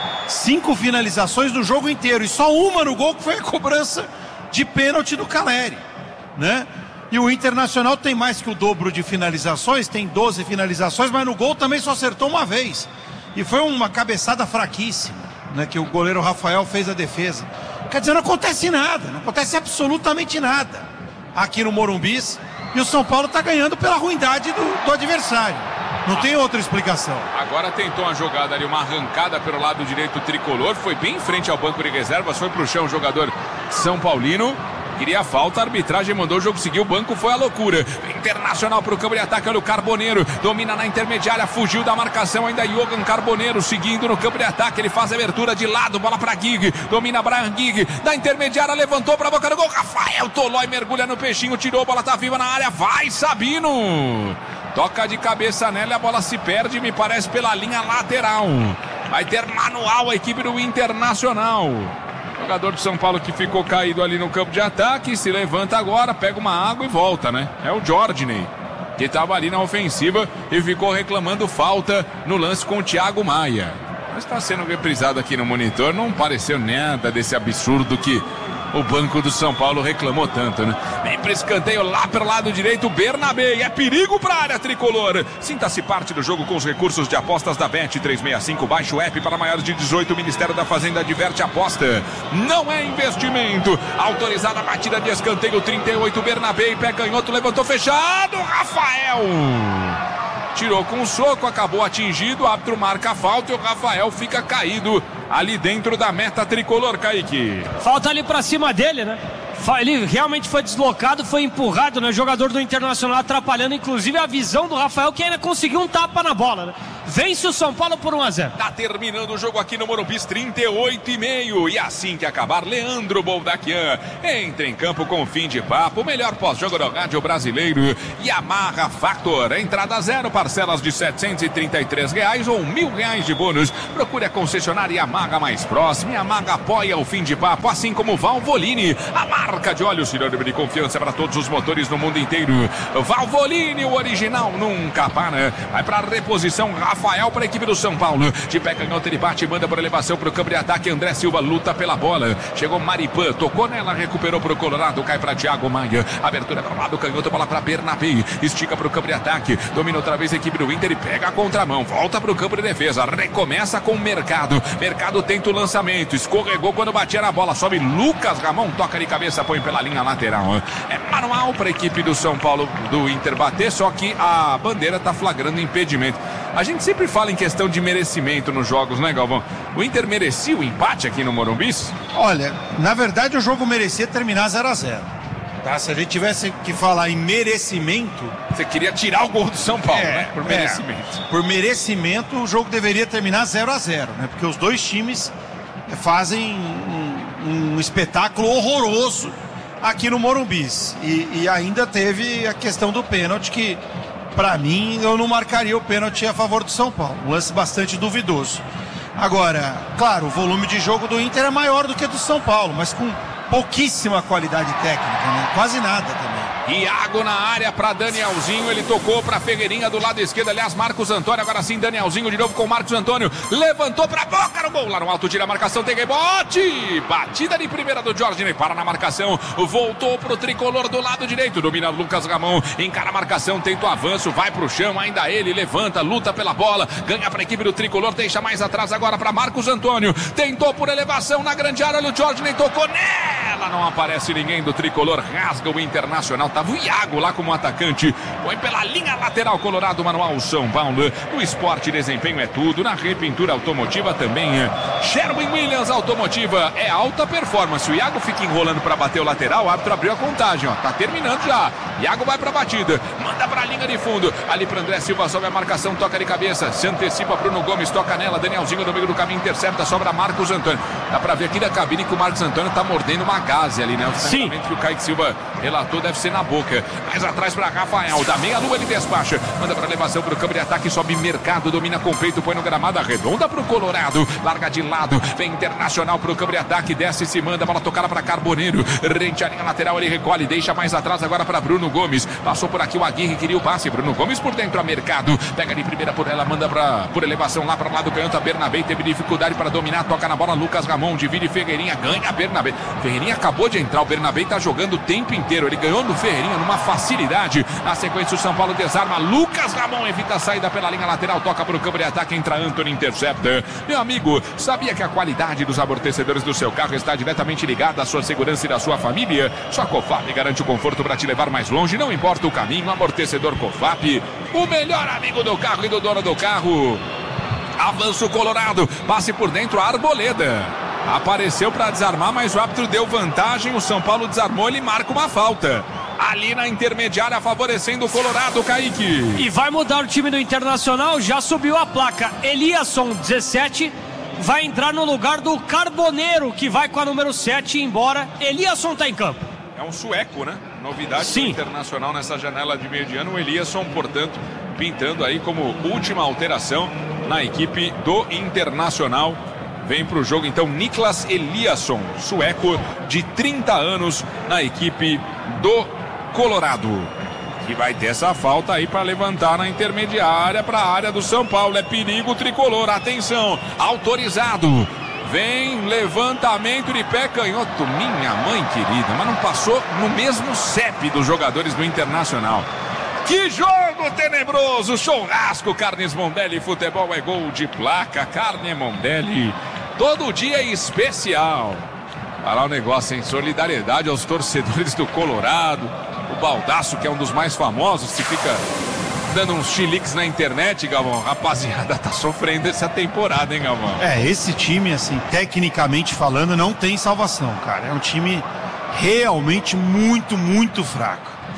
Cinco finalizações no jogo inteiro. E só uma no gol, que foi a cobrança de pênalti do Caleri, né? E o Internacional tem mais que o dobro de finalizações, tem doze finalizações, mas no gol também só acertou uma vez. E foi uma cabeçada fraquíssima, né, que o goleiro Rafael fez a defesa. Quer dizer, não acontece nada, não acontece absolutamente nada aqui no Morumbi. E o São Paulo está ganhando pela ruindade do, do adversário. Não tem outra explicação. Agora tentou uma jogada ali, uma arrancada pelo lado direito tricolor. Foi bem em frente ao banco de reservas. Foi pro chão o jogador São Paulino. Queria falta, a arbitragem mandou o jogo seguir, o banco foi a loucura. Internacional pro campo de ataque, olha o Carboneiro, domina na intermediária, fugiu da marcação, ainda Jogan Carboneiro seguindo no campo de ataque, ele faz a abertura de lado, bola pra Gig, domina Brian Gig, da intermediária, levantou pra boca do gol, Rafael Tolói mergulha no peixinho, tirou, bola tá viva na área, vai Sabino! Toca de cabeça nela, a bola se perde, me parece, pela linha lateral. Vai ter manual a equipe do Internacional. Jogador de São Paulo que ficou caído ali no campo de ataque, se levanta agora, pega uma água e volta, né? É o Jordney, que estava ali na ofensiva e ficou reclamando falta no lance com o Thiago Maia. Mas está sendo reprisado aqui no monitor, não pareceu nada desse absurdo que o banco do São Paulo reclamou tanto, né? Vem para escanteio lá pelo lado direito, Bernabé, é perigo para a área tricolor. Sinta-se parte do jogo com os recursos de apostas da Bet trezentos e sessenta e cinco. Baixe o app para maiores de dezoito. O Ministério da Fazenda diverte a aposta. Não é investimento. Autorizada a batida de escanteio, trinta e oito, Bernabé, pé canhoto, levantou fechado, Rafael. Tirou com um soco, acabou atingido, o árbitro marca a falta e o Rafael fica caído ali dentro da meta tricolor, Kaique. Falta ali pra cima dele, né? Ele realmente foi deslocado, foi empurrado, né? O jogador do Internacional atrapalhando, inclusive, a visão do Rafael, que ainda conseguiu um tapa na bola, né? vence o São Paulo por um a zero. Tá terminando o jogo aqui no Morumbi, trinta e oito e meio. E assim que acabar, Leandro Boldaquian entra em campo com fim de papo. O melhor pós-jogo do rádio brasileiro. Yamaha Factor. Entrada zero, parcelas de setecentos e trinta e três reais ou mil reais de bônus. Procure a concessionária Yamaha mais próxima. Yamaha apoia o fim de papo, assim como Valvoline, a marca de óleo sinônimo de confiança para todos os motores no mundo inteiro. Valvoline, o original nunca para. Vai para a reposição Rafael para a equipe do São Paulo. De pé canhoto, ele bate e manda por elevação para o campo de ataque. André Silva luta pela bola. Chegou Maripan, tocou nela, recuperou para o Colorado, cai para Thiago Maia. Abertura para o lado, canhoto, bola para Bernabé. Estica para o campo de ataque. Domina outra vez a equipe do Inter e pega a contramão. Volta para o campo de defesa. Recomeça com o Mercado. Mercado tenta o lançamento. Escorregou quando batia na bola. Sobe Lucas Ramon, toca de cabeça, põe pela linha lateral. É manual para a equipe do São Paulo, do Inter bater, só que a bandeira está flagrando impedimento. A gente sempre fala em questão de merecimento nos jogos, né, Galvão? O Inter merecia o empate aqui no Morumbi? Olha, na verdade o jogo merecia terminar zero a zero. Tá? Se a gente tivesse que falar em merecimento... Você queria tirar o gol do São Paulo, é, né? Por merecimento. É, por merecimento, o jogo deveria terminar zero a zero, né? Porque os dois times fazem um, um espetáculo horroroso aqui no Morumbi. E, e ainda teve a questão do pênalti, que para mim eu não marcaria o pênalti a favor do São Paulo. Um lance bastante duvidoso. Agora, claro, o volume de jogo do Inter é maior do que do São Paulo, mas com pouquíssima qualidade técnica, né? Quase nada também. Iago na área para Danielzinho, ele tocou para Ferreirinha do lado esquerdo, aliás, Marcos Antônio, agora sim Danielzinho de novo com Marcos Antônio, levantou para boca no gol, lá no alto, tira a marcação, tem rebote, batida de primeira do Jorge, para na marcação, voltou pro tricolor do lado direito, domina Lucas Ramon, encara a marcação, tenta o avanço, vai pro chão, ainda ele, levanta, luta pela bola, ganha para a equipe do tricolor, deixa mais atrás agora para Marcos Antônio, tentou por elevação na grande área, o Jorge nem tocou nela, não aparece ninguém do tricolor, rasga o Internacional. Tava o Iago lá como atacante. Põe pela linha lateral, Colorado, manual São Paulo. No esporte, desempenho é tudo. Na repintura automotiva também é. Sherwin Williams Automotiva é alta performance. O Iago fica enrolando para bater o lateral. O árbitro abriu a contagem, ó. Tá terminando já. Iago vai pra batida. Manda pra linha de fundo. Ali para André Silva, sobe a marcação, toca de cabeça. Se antecipa Bruno Gomes, toca nela. Danielzinho no meio do caminho, intercepta, sobra Marcos Antônio. Dá pra ver aqui da cabine que o Marcos Antônio tá mordendo uma gaze ali, né? O Sim. que o Kaique Silva relatou deve ser na boca. Mais atrás para Rafael, da meia lua ele despacha, manda para elevação para o campo de ataque, sobe Mercado, domina com peito, põe no gramado, arredonda para o Colorado, larga de lado, vem Internacional para o campo de ataque, desce e se manda, bola tocada para Carboneiro, rente a linha lateral, ele recolhe, deixa mais atrás agora para Bruno Gomes, passou por aqui o Aguirre, queria o passe, Bruno Gomes por dentro a Mercado, pega de primeira por ela, manda pra, por elevação lá para o lado do canto, a Bernabé teve dificuldade para dominar, toca na bola, Lucas Ramon, divide Ferreirinha, ganha a Bernabé, Ferreirinha acabou de entrar, o Bernabé tá jogando o tempo inteiro, ele ganhou do Ferreirinha numa facilidade. Na sequência o São Paulo desarma, Lucas Ramon evita a saída pela linha lateral, toca para o campo de ataque, entra Antony, intercepta. Meu amigo, sabia que a qualidade dos amortecedores do seu carro está diretamente ligada à sua segurança e da sua família? Só a Cofap garante o conforto para te levar mais longe, não importa o caminho, amortecedor Cofap, o melhor amigo do carro e do dono do carro. Avança o Colorado, passe por dentro a Arboleda. Apareceu para desarmar, mas o árbitro deu vantagem, o São Paulo desarmou, ele marca uma falta. Ali na intermediária, favorecendo o Colorado, Kaique. E vai mudar o time do Internacional, já subiu a placa. Eliasson, dezessete, vai entrar no lugar do Carboneiro, que vai com a número sete embora. Eliasson tá em campo. É um sueco, né? Novidade Sim. do Internacional nessa janela de meio de ano. O Eliasson, portanto, pintando aí como última alteração na equipe do Internacional. Vem para o jogo, então, Niklas Eliasson, sueco de trinta anos, na equipe do Colorado. Que vai ter essa falta aí para levantar na intermediária para a área do São Paulo. É perigo tricolor, atenção, autorizado. Vem levantamento de pé canhoto, minha mãe querida, mas não passou no mesmo C E P dos jogadores do Internacional. Que jogo tenebroso, churrasco, Carnes Mondelli, futebol é gol de placa, Carne Mondelli, todo dia é especial. Falar o negócio em solidariedade aos torcedores do Colorado, o Baldasso, que é um dos mais famosos, que fica dando uns chiliques na internet, Galvão. Rapaziada, tá sofrendo essa temporada, hein, Galvão? É, esse time, assim, tecnicamente falando, não tem salvação, cara. É um time realmente muito, muito fraco.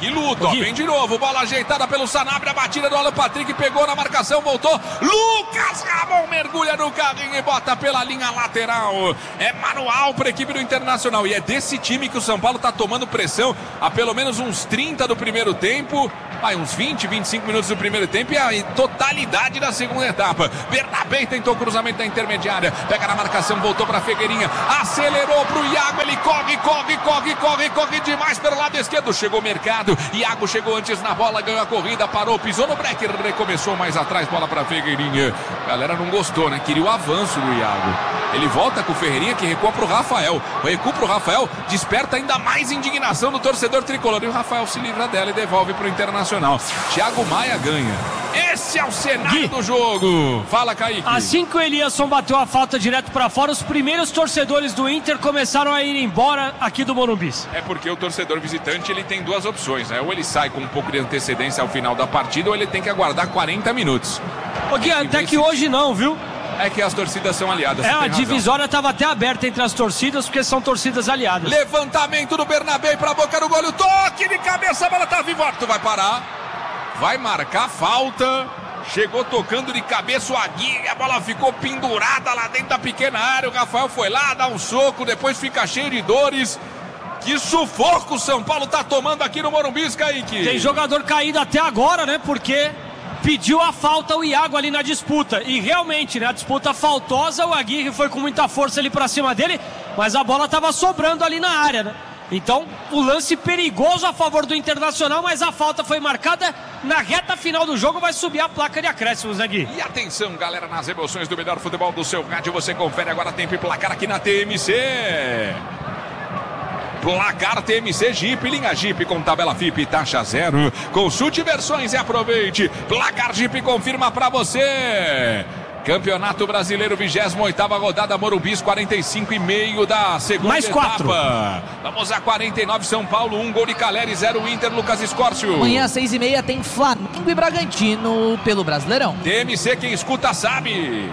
Que luta, ó, vem de novo, bola ajeitada pelo Sanabria, a batida do Alan Patrick, pegou na marcação, voltou, Lucas Ramon mergulha no carrinho e bota pela linha lateral. É manual para a equipe do Internacional, e é desse time que o São Paulo está tomando pressão há pelo menos uns trinta do primeiro tempo, vai, uns vinte, vinte e cinco minutos do primeiro tempo e a totalidade da segunda etapa. Bernabé tentou cruzamento da intermediária, pega na marcação, voltou para Figueirinha, acelerou para o Iago, ele corre, corre, corre, corre, corre demais pelo lado esquerdo, chegou o Mercado, Iago chegou antes na bola, ganhou a corrida, parou, pisou no break, recomeçou mais atrás, bola para Figueirinha. A galera não gostou, né? Queria o avanço do Iago. Ele volta com o Ferreirinha, que recua pro Rafael. O recuo pro Rafael desperta ainda mais indignação do torcedor tricolor. E o Rafael se livra dela e devolve pro Internacional. Thiago Maia ganha. Esse é o cenário Gui. do jogo. Fala, Kaique. Assim que o Eliasson bateu a falta direto para fora, os primeiros torcedores do Inter começaram a ir embora aqui do Morumbi. É porque o torcedor visitante ele tem duas opções, né? Ou ele sai com um pouco de antecedência ao final da partida, ou ele tem que aguardar quarenta minutos. Ô, Gui, até que hoje não, viu? É que as torcidas são aliadas. É, a divisória estava até aberta entre as torcidas, porque são torcidas aliadas. Levantamento do Bernabé para a boca do gol, toque de cabeça, a bola tá viva, tu vai parar, vai marcar falta, chegou tocando de cabeça o Aguirre, a bola ficou pendurada lá dentro da pequena área, o Rafael foi lá, dá um soco, depois fica cheio de dores. Que sufoco o São Paulo tá tomando aqui no Morumbi, Kaique. Tem jogador caído até agora, né, porque pediu a falta o Iago ali na disputa, e realmente, né, a disputa faltosa, o Aguirre foi com muita força ali pra cima dele, mas a bola tava sobrando ali na área, né? Então, o lance perigoso a favor do Internacional, mas a falta foi marcada na reta final do jogo, vai subir a placa de acréscimos, né, Gui? E atenção, galera, nas emoções do melhor futebol do seu rádio, você confere agora tempo e placar aqui na T M C. Placar T M C Jeep, linha Jeep com tabela F I P e taxa zero. Consulte versões e aproveite. Placar Jeep confirma pra você. Campeonato Brasileiro, vigésima oitava rodada, Morumbi, quarenta e cinco e meio da segunda Mais etapa. quatro. Vamos a quarenta e nove, São Paulo, um gol de Caleri, zero Inter, Lucas Escórcio. Amanhã às seis e meia tem Flamengo e Bragantino pelo Brasileirão. T M C, quem escuta sabe.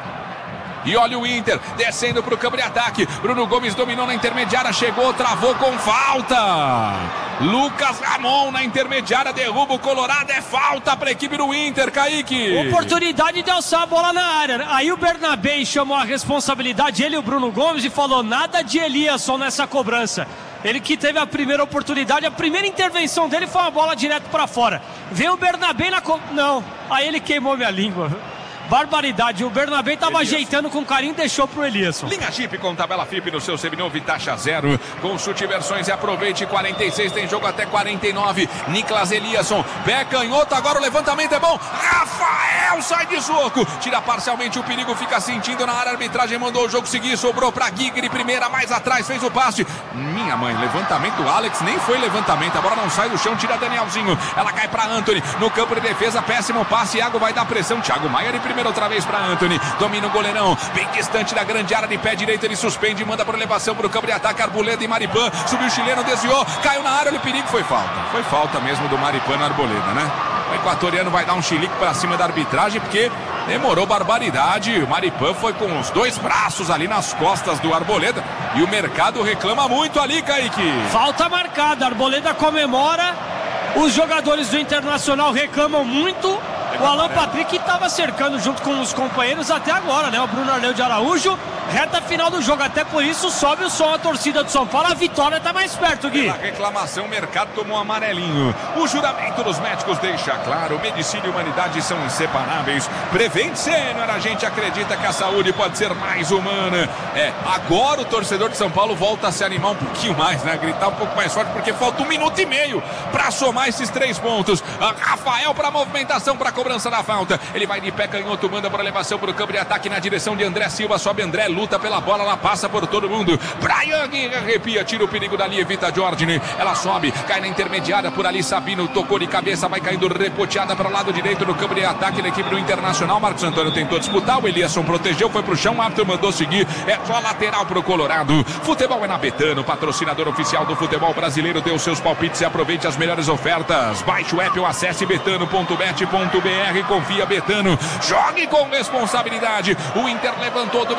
E olha o Inter, descendo para o campo de ataque. Bruno Gomes dominou na intermediária, chegou, travou com falta. Lucas Ramon na intermediária, derruba o Colorado, é falta para a equipe do Inter, Kaique. Oportunidade de alçar a bola na área. Aí o Bernabé chamou a responsabilidade, ele e o Bruno Gomes, e falou nada de Eliasson nessa cobrança. Ele que teve a primeira oportunidade, a primeira intervenção dele foi uma bola direto para fora. Veio o Bernabé na... Co... Não, aí ele queimou minha língua. Barbaridade, o Bernabé estava ajeitando com carinho e deixou pro Eliasson. Linha Jeep com tabela F I P no seu seminovo e taxa zero. Consulte versões e aproveite. Quarenta e seis, tem jogo até quarenta e nove. Niklas Eliasson, pé canhoto, agora o levantamento é bom. Rafael sai de soco, tira parcialmente o perigo, fica sentindo na área, a arbitragem mandou o jogo seguir, sobrou pra Guigre, primeira mais atrás, fez o passe. Minha mãe, levantamento do Alex, nem foi levantamento, a bola não sai do chão, tira Danielzinho, ela cai pra Antony, no campo de defesa, péssimo passe, Iago vai dar pressão, Thiago Maia de primeira outra vez para Antony, domina o goleirão, bem distante da grande área, de pé direito, ele suspende, manda por elevação para o campo de ataque, Arboleda e Maripan, subiu o chileno, desviou, caiu na área, olha o perigo, foi falta, foi falta mesmo do Maripan na Arboleda, né? O equatoriano vai dar um chilique para cima da arbitragem, porque demorou barbaridade, o Maripan foi com os dois braços ali nas costas do Arboleda, e o mercado reclama muito ali, Kaique. Falta marcada, a Arboleda comemora, os jogadores do Internacional reclamam muito. O Alan Patrick estava cercando junto com os companheiros até agora, né? O Bruno Arleu de Araújo, reta final do jogo, até por isso sobe o som a torcida do São Paulo, a vitória está mais perto, Gui. Pela reclamação, o mercado tomou um amarelinho. O juramento dos médicos deixa claro, medicina e humanidade são inseparáveis. Prevente Sênior, a gente acredita que a saúde pode ser mais humana. É, agora o torcedor de São Paulo volta a se animar um pouquinho mais, né? Gritar um pouco mais forte, porque falta um minuto e meio para somar esses três pontos. A Rafael para a movimentação, para a cobrança da falta. Ele vai de pé canhoto, manda para elevação para o campo de ataque na direção de André Silva. Sobe André, luta pela bola, ela passa por todo mundo. Brian Aguirre arrepia, tira o perigo dali, evita Jordan. Ela sobe, cai na intermediária por ali. Sabino tocou de cabeça, vai caindo repoteada para o lado direito no campo de ataque da equipe do Internacional. Marcos Antônio tentou disputar, o Eliasson protegeu, foi pro chão, o árbitro mandou seguir. É só lateral pro Colorado. Futebol é na Betano, patrocinador oficial do futebol brasileiro. Dê os seus palpites e aproveite as melhores ofertas. Baixe o app ou acesse betano ponto bet ponto br. Confia Betano, jogue com responsabilidade. O Inter levantou do meio de campo,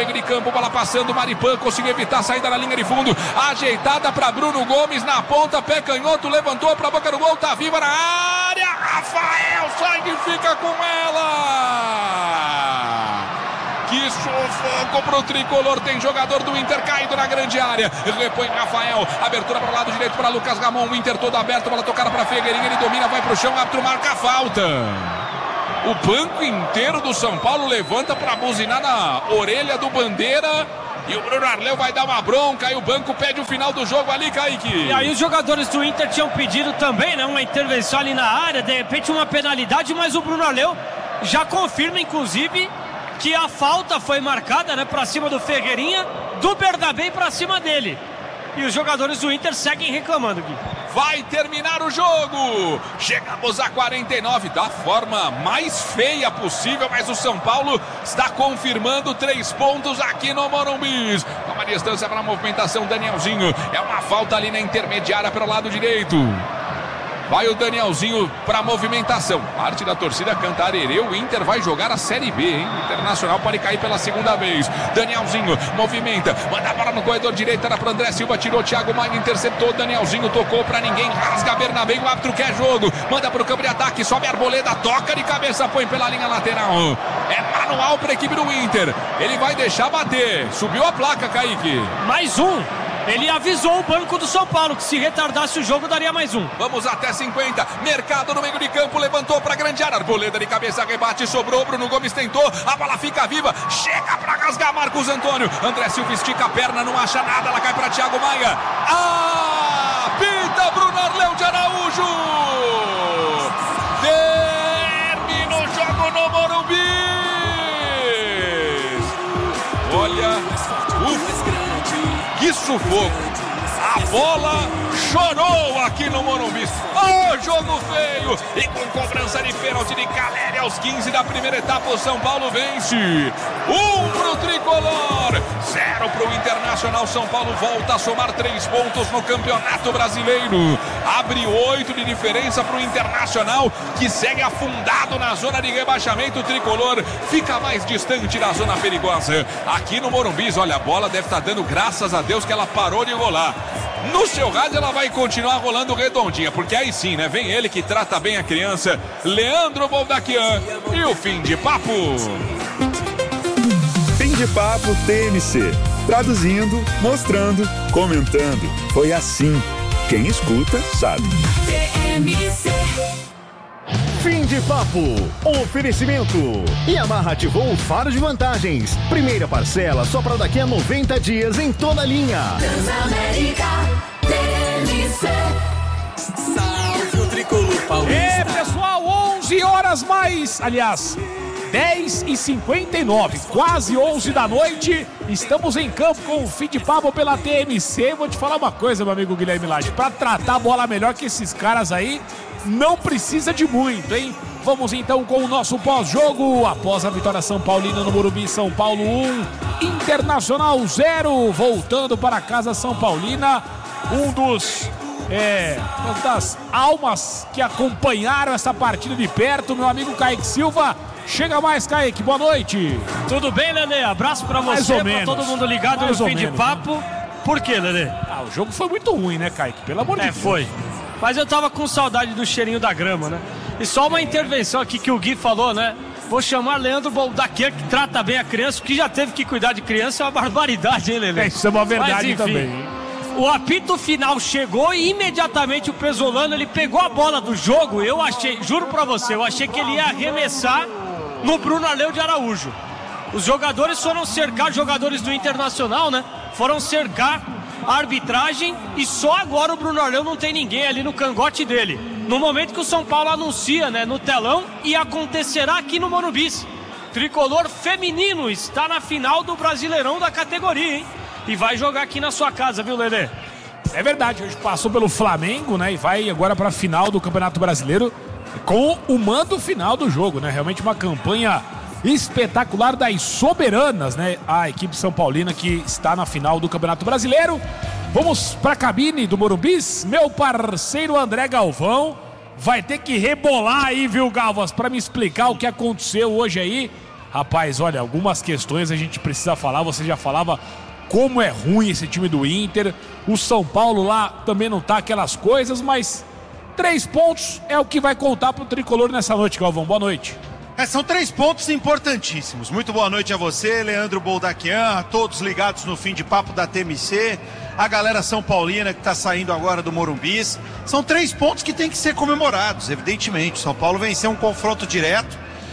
Thiago, bola passando, Maripan conseguiu evitar a saída na linha de fundo, ajeitada para Bruno Gomes na ponta, pé canhoto, levantou para a boca do gol, tá viva na área, Rafael Sainz fica com ela. Que sufoco pro tricolor, tem jogador do Inter caído na grande área, repõe Rafael, abertura para o lado direito para Lucas Ramon, o Inter todo aberto, bola tocada para Figueirinha, ele domina, vai pro chão, árbitro marca a falta. O banco inteiro do São Paulo levanta para buzinar na orelha do Bandeira. E o Bruno Arleu vai dar uma bronca. E o banco pede o final do jogo ali, Kaique. E aí os jogadores do Inter tinham pedido também, né? Uma intervenção ali na área. De repente uma penalidade. Mas o Bruno Arleu já confirma, inclusive, que a falta foi marcada, né? Pra cima do Figueirinha. Do Bernabé pra cima dele. E os jogadores do Inter seguem reclamando, Gui. Vai terminar o jogo. Chegamos a quarenta e nove da forma mais feia possível, mas o São Paulo está confirmando três pontos aqui no Morumbi. Toma distância para a movimentação, Danielzinho. É uma falta ali na intermediária pelo lado direito. Vai o Danielzinho para a movimentação. Parte da torcida canta arerê. O Inter vai jogar a Série B, hein? O Internacional pode cair pela segunda vez. Danielzinho movimenta. Manda a bola no corredor direito. Era para André Silva. Tirou Thiago Maia. Interceptou. Danielzinho tocou para ninguém. Rasga Bernabé. O árbitro quer jogo. Manda para o campo de ataque. Sobe a Arboleda. Toca de cabeça. Põe pela linha lateral. É manual para a equipe do Inter. Ele vai deixar bater. Subiu a placa, Kaique. Mais um. Ele avisou o banco do São Paulo que se retardasse o jogo daria mais um. Vamos até cinquenta. Mercado no meio de campo, levantou para grande área. Arboleda de cabeça, rebate, sobrou. Bruno Gomes tentou, a bola fica viva. Chega para rasgar Marcos Antônio. André Silva estica a perna, não acha nada. Ela cai para Thiago Maia. Ah, pinta Bruno Arleu de Araújo. Termina o jogo no Morumbi. Olha, ufa. Que sufoco! A bola chorou aqui no Morumbi. Oh, jogo feio! E com cobrança de pênalti de Caleri aos quinze da primeira etapa, o São Paulo vence. Um pro tricolor, zero pro Internacional. São Paulo volta a somar três pontos no Campeonato Brasileiro. Abre oito de diferença pro Internacional, que segue afundado na zona de rebaixamento. O tricolor fica mais distante da zona perigosa. Aqui no Morumbi, olha, a bola deve estar dando graças a Deus que ela parou de rolar. No seu rádio ela vai continuar rolando redondinha, porque aí sim, né? Vem ele que trata bem a criança, Leandro Boldaquian, e o Fim de Papo. Fim de Papo T M C. Traduzindo, mostrando, comentando. Foi assim. Quem escuta, sabe. T M C. Fim de Papo. Oferecimento. Yamaha ativou o faro de vantagens. Primeira parcela só para daqui a noventa dias em toda a linha. Transamérica. T M C. Salve o tricolor paulista. É, pessoal, onze horas mais. Aliás, dez e cinquenta e nove. Quase onze da noite. Estamos em campo com o Fim de Papo pela T M C. Vou te falar uma coisa, meu amigo Guilherme Lage. Para tratar a bola melhor que esses caras aí, não precisa de muito, hein? Vamos então com o nosso pós-jogo. Após a vitória São Paulina no Morumbi, São Paulo um, Internacional zero. Voltando para casa São Paulina. Um dos, é, das almas que acompanharam essa partida de perto, meu amigo Kaique Silva. Chega mais, Kaique, boa noite. Tudo bem, Lelê? Abraço pra você, pra todo mundo ligado no Fim de Papo. Por quê, Lelê? Ah, o jogo foi muito ruim, né, Kaique? Pelo amor de Deus. É, foi. Mas eu tava com saudade do cheirinho da grama, né? E só uma intervenção aqui que o Gui falou, né? Vou chamar Leandro Boldaquian, que trata bem a criança, que já teve que cuidar de criança, é uma barbaridade, hein, Lelê? É, isso é uma verdade. Mas, enfim, também. O apito final chegou e imediatamente o Pesolano, ele pegou a bola do jogo. Eu achei, juro pra você, eu achei que ele ia arremessar no Bruno Arleu de Araújo. Os jogadores foram cercar, jogadores do Internacional, né? Foram cercar a arbitragem e só agora o Bruno Arleu não tem ninguém ali no cangote dele. No momento que o São Paulo anuncia, né, no telão, e acontecerá aqui no Morumbi. Tricolor feminino está na final do Brasileirão da categoria, hein? E vai jogar aqui na sua casa, viu, Lelê? É verdade, hoje passou pelo Flamengo, né? E vai agora para a final do Campeonato Brasileiro com o mando final do jogo, né? Realmente uma campanha espetacular das soberanas, né? A equipe São Paulina que está na final do Campeonato Brasileiro. Vamos para a cabine do Morumbi. Meu parceiro André Galvão vai ter que rebolar aí, viu, Galvas, para me explicar o que aconteceu hoje aí Rapaz, olha, algumas questões a gente precisa falar. Você já falava como é ruim esse time do Inter. O São Paulo lá também não tá aquelas coisas, mas três pontos é o que vai contar pro tricolor nessa noite, Galvão. Boa noite. É, são três pontos importantíssimos. Muito boa noite a você, Leandro Boldaquian, a todos ligados no Fim de Papo da T M C, a galera São Paulina que está saindo agora do Morumbi. São três pontos que tem que ser comemorados, evidentemente. São Paulo venceu um confronto direto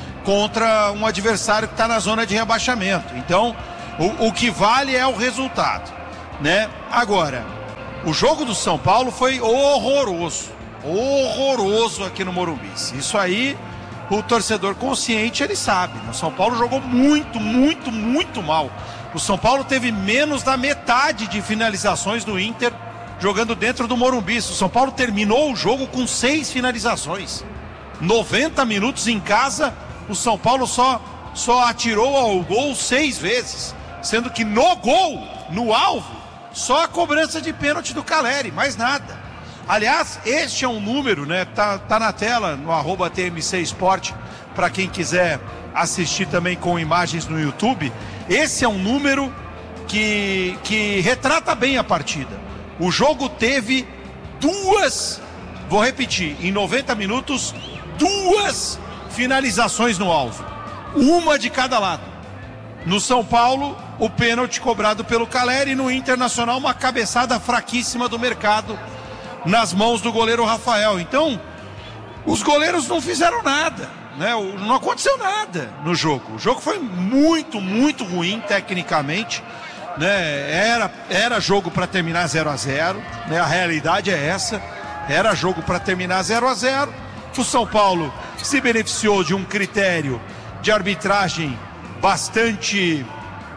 contra um adversário que está na zona de rebaixamento. Então, o, o que vale é o resultado, né? Agora, o jogo do São Paulo foi horroroso, horroroso aqui no Morumbi. Isso aí, o torcedor consciente, ele sabe, né? O São Paulo jogou muito, muito, muito mal. O São Paulo teve menos da metade de finalizações do Inter jogando dentro do Morumbi. O São Paulo terminou o jogo com seis finalizações. noventa minutos em casa, o São Paulo só, só atirou ao gol seis vezes. Sendo que no gol, no alvo, só a cobrança de pênalti do Caleri, mais nada. Aliás, este é um número, né? Tá, tá na tela, no arroba T M C Sport, para quem quiser assistir também com imagens no YouTube. Esse é um número que, que retrata bem a partida. O jogo teve duas, vou repetir, em noventa minutos, duas finalizações no alvo. Uma de cada lado. No São Paulo, o pênalti cobrado pelo Caleri, e no Internacional, uma cabeçada fraquíssima do Mercado nas mãos do goleiro Rafael. Então, os goleiros não fizeram nada, né? Não aconteceu nada no jogo. O jogo foi muito, muito ruim tecnicamente, né? Era, era jogo para terminar zero a zero, né? A realidade é essa. Era jogo para terminar zero a zero. O São Paulo se beneficiou de um critério de arbitragem bastante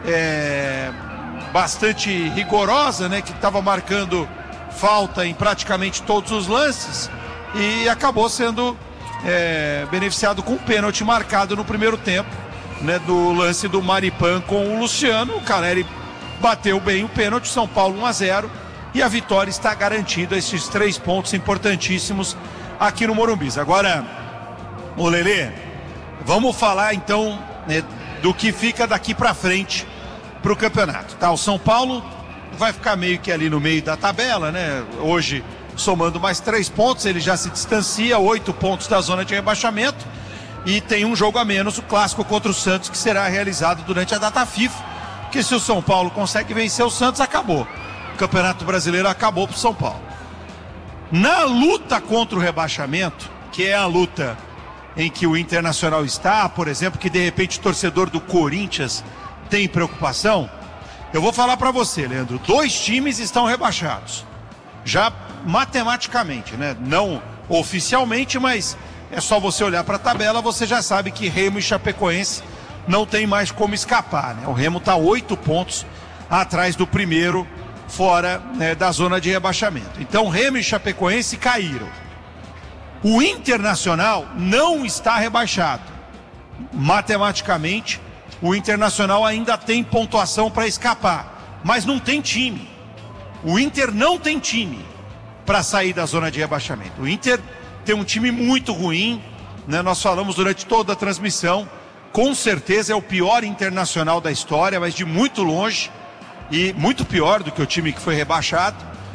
é, bastante rigorosa, né? Que estava marcando falta em praticamente todos os lances e acabou sendo é, beneficiado com um pênalti marcado no primeiro tempo, né, do lance do Maripan com o Luciano. O Caleri bateu bem o pênalti, São Paulo um a zero, e a vitória está garantida, esses três pontos importantíssimos aqui no Morumbi. Agora, ô Lelê, vamos falar então, né, do que fica daqui para frente para o campeonato, tá? O São Paulo vai ficar meio que ali no meio da tabela, né? Hoje, somando mais três pontos, ele já se distancia, oito pontos da zona de rebaixamento, e tem um jogo a menos, o clássico contra o Santos, que será realizado durante a data FIFA, porque se o São Paulo consegue vencer o Santos, acabou. O Campeonato Brasileiro acabou para o São Paulo. Na luta contra o rebaixamento, que é a luta em que o Internacional está, por exemplo, que de repente o torcedor do Corinthians tem preocupação, eu vou falar para você, Leandro, dois times estão rebaixados, já matematicamente, né? Não oficialmente, mas é só você olhar para a tabela, você já sabe que Remo e Chapecoense não tem mais como escapar, né? O Remo está oito pontos atrás do primeiro, fora, né, da zona de rebaixamento. Então Remo e Chapecoense caíram. O Internacional não está rebaixado. Matematicamente, o Internacional ainda tem pontuação para escapar, mas não tem time. O Inter não tem time para sair da zona de rebaixamento. O Inter tem um time muito ruim, né? Nós falamos durante toda a transmissão, com certeza é o pior Internacional da história, mas de muito longe, e muito pior do que o time que foi rebaixado.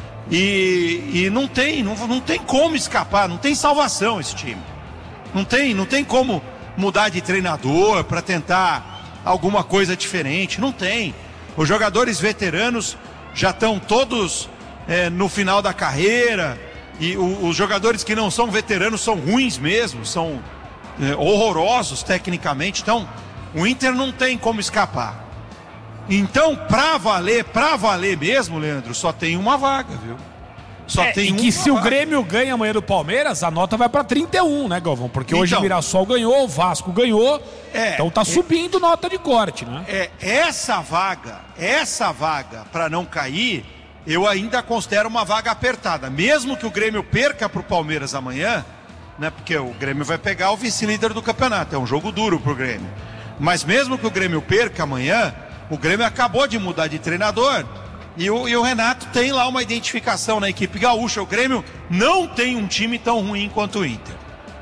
E, e não tem, não, não tem como escapar, não tem salvação esse time. Não tem, não tem como mudar de treinador para tentar alguma coisa diferente, não tem. Os jogadores veteranos já estão todos é, no final da carreira, e o, os jogadores que não são veteranos são ruins mesmo, são é, horrorosos tecnicamente. Então o Inter não tem como escapar. Então, pra valer, pra valer mesmo, Leandro, só tem uma vaga, viu? Só é, tem e uma que se vaga. O Grêmio ganha amanhã do Palmeiras, a nota vai pra trinta e um, né, Galvão? Porque então, hoje o Mirassol ganhou, o Vasco ganhou, é, então tá subindo é, nota de corte, né? É, essa vaga, essa vaga pra não cair, eu ainda considero uma vaga apertada. Mesmo que o Grêmio perca pro Palmeiras amanhã, né? Porque o Grêmio vai pegar o vice-líder do campeonato, é um jogo duro pro Grêmio. Mas mesmo que o Grêmio perca amanhã, o Grêmio acabou de mudar de treinador e o, e o Renato tem lá uma identificação na equipe gaúcha. O Grêmio não tem um time tão ruim quanto o Inter.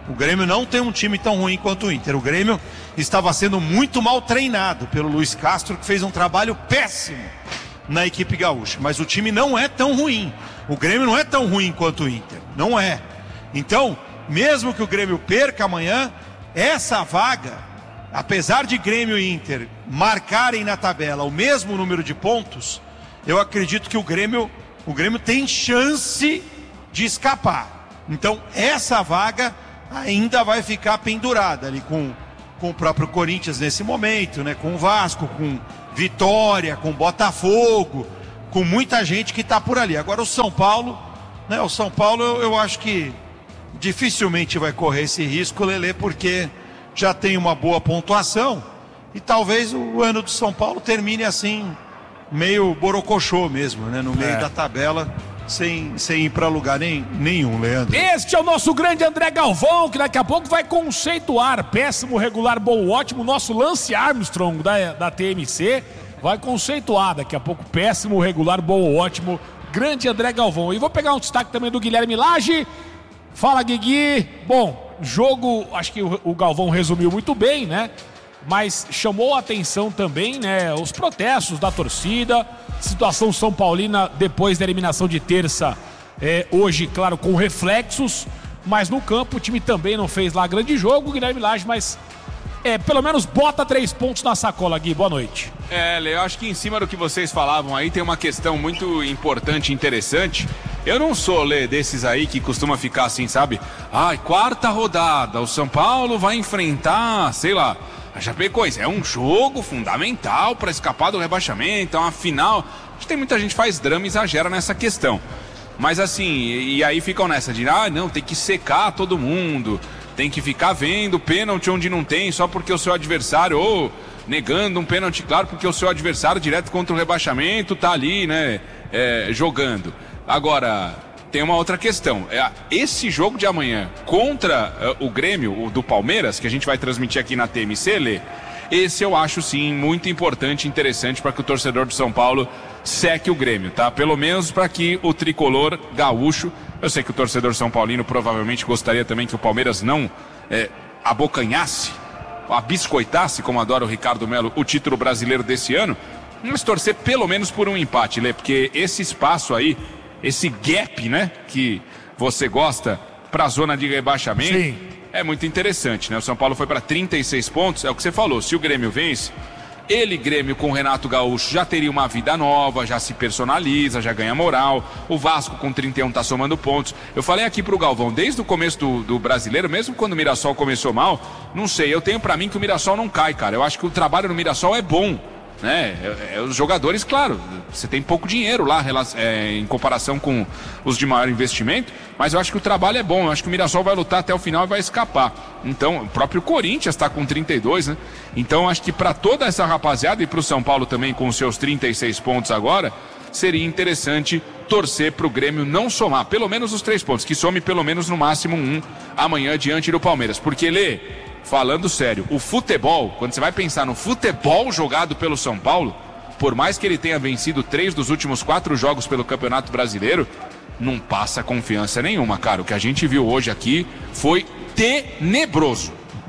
O Grêmio não tem um time tão ruim quanto o Inter. O Grêmio estava sendo muito mal treinado pelo Luiz Castro, que fez um trabalho péssimo na equipe gaúcha. Mas o time não é tão ruim. O Grêmio não é tão ruim quanto o Inter. Não é. Então, mesmo que o Grêmio perca amanhã, essa vaga, apesar de Grêmio e Inter marcarem na tabela o mesmo número de pontos, eu acredito que o Grêmio, o Grêmio tem chance de escapar. Então, essa vaga ainda vai ficar pendurada ali com, com o próprio Corinthians nesse momento, né? Com o Vasco, com Vitória, com Botafogo, com muita gente que está por ali. Agora o São Paulo, né? O São Paulo eu, eu acho que dificilmente vai correr esse risco, Lelê, porque já tem uma boa pontuação e talvez o ano do São Paulo termine assim, meio borocochô mesmo, né? No meio é. da tabela. Sem, sem ir para lugar nem, nenhum, Leandro. Este é o nosso grande André Galvão, que daqui a pouco vai conceituar péssimo, regular, bom, ótimo. Nosso Lance Armstrong da, da T M C vai conceituar daqui a pouco péssimo, regular, bom, ótimo. Grande André Galvão. E vou pegar um destaque também do Guilherme Lage. Fala, Guigui. Bom, jogo, acho que o, o Galvão resumiu muito bem, né? Mas chamou a atenção também, né? Os protestos da torcida. Situação São Paulina depois da eliminação de terça, é, hoje, claro, com reflexos, mas no campo o time também não fez lá grande jogo, o Guilherme Lage, mas é, pelo menos bota três pontos na sacola, Gui, boa noite. É, Lê, eu acho que em cima do que vocês falavam aí tem uma questão muito importante e interessante. Eu não sou, Lê, desses aí que costuma ficar assim, sabe? Ai, quarta rodada, o São Paulo vai enfrentar, sei lá, a Chapecoense. É um jogo fundamental para escapar do rebaixamento, é uma final. Acho que tem muita gente que faz drama e exagera nessa questão. Mas assim, e, e aí ficam nessa de, ah, não, tem que secar todo mundo, tem que ficar vendo pênalti onde não tem só porque o seu adversário, ou negando um pênalti claro porque o seu adversário direto contra o rebaixamento tá ali, né, é, jogando. Agora, tem uma outra questão. Esse jogo de amanhã contra uh, o Grêmio, o do Palmeiras, que a gente vai transmitir aqui na T M C, Lê, esse eu acho sim muito importante e interessante para que o torcedor do São Paulo seque o Grêmio, tá? Pelo menos para que o tricolor gaúcho, eu sei que o torcedor são paulino provavelmente gostaria também que o Palmeiras não é, abocanhasse, abiscoitasse, como adora o Ricardo Melo, o título brasileiro desse ano, mas torcer pelo menos por um empate, Lê, porque esse espaço aí, esse gap, né, que você gosta para a zona de rebaixamento, sim, é muito interessante, né? O São Paulo foi para trinta e seis pontos, é o que você falou, se o Grêmio vence, ele, Grêmio, com o Renato Gaúcho, já teria uma vida nova, já se personaliza, já ganha moral. O Vasco com trinta e um tá somando pontos. Eu falei aqui pro Galvão, desde o começo do, do Brasileiro, mesmo quando o Mirassol começou mal, não sei, eu tenho pra mim que o Mirassol não cai, cara. Eu acho que o trabalho no Mirassol é bom, né? É, é, os jogadores, claro, você tem pouco dinheiro lá é, em comparação com os de maior investimento, mas eu acho que o trabalho é bom. Eu acho que o Mirassol vai lutar até o final e vai escapar. Então, o próprio Corinthians está com trinta e dois, né? Então, acho que para toda essa rapaziada e para o São Paulo também com os seus trinta e seis pontos agora, seria interessante torcer para o Grêmio não somar pelo menos os três pontos, que some pelo menos no máximo um amanhã diante do Palmeiras. Porque, Lê, falando sério, o futebol, quando você vai pensar no futebol jogado pelo São Paulo, por mais que ele tenha vencido três dos últimos quatro jogos pelo Campeonato Brasileiro, não passa confiança nenhuma, cara. O que a gente viu hoje aqui foi tenebroso.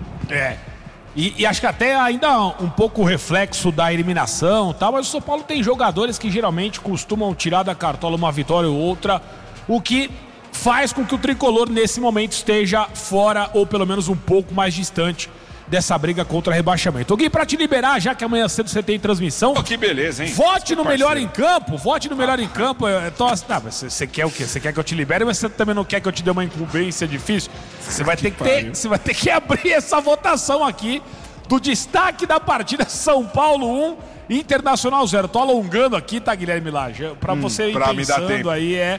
É. E, e acho que até ainda um pouco o reflexo da eliminação e tal, mas o São Paulo tem jogadores que geralmente costumam tirar da cartola uma vitória ou outra, o que faz com que o tricolor nesse momento esteja fora ou pelo menos um pouco mais distante dessa briga contra rebaixamento. O Gui, pra te liberar, já que amanhã cedo você tem transmissão. Oh, que beleza, hein? Vote no Melhor em Campo, vote no Melhor em Campo. Então, tá, você, você quer o quê? Você quer que eu te libere, mas você também não quer que eu te dê uma incumbência difícil? Você vai ter que ter, você vai ter que abrir essa votação aqui do destaque da partida São Paulo um, Internacional zero. Tô alongando aqui, tá, Guilherme Lage? Pra hum, você ir pra pensando aí, é...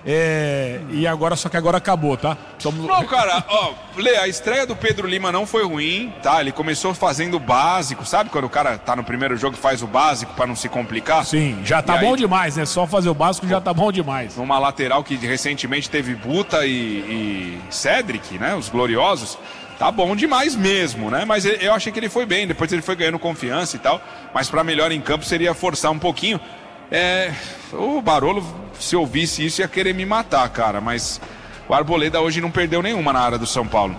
É, e agora, só que agora acabou, tá? Somos... Não, cara, ó, Lê, a estreia do Pedro Lima não foi ruim, tá? Ele começou fazendo o básico, sabe? Quando o cara tá no primeiro jogo e faz o básico pra não se complicar. Sim, já tá e bom aí... demais, né? Só fazer o básico já tá bom demais. Numa lateral que recentemente teve Buta e, e Cedric, né? Os gloriosos. Tá bom demais mesmo, né? Mas eu achei que ele foi bem, depois ele foi ganhando confiança e tal. Mas pra melhor em campo seria forçar um pouquinho. É, o Barolo, se ouvisse isso, ia querer me matar, cara, mas O Arboleda hoje não perdeu nenhuma na área do São Paulo.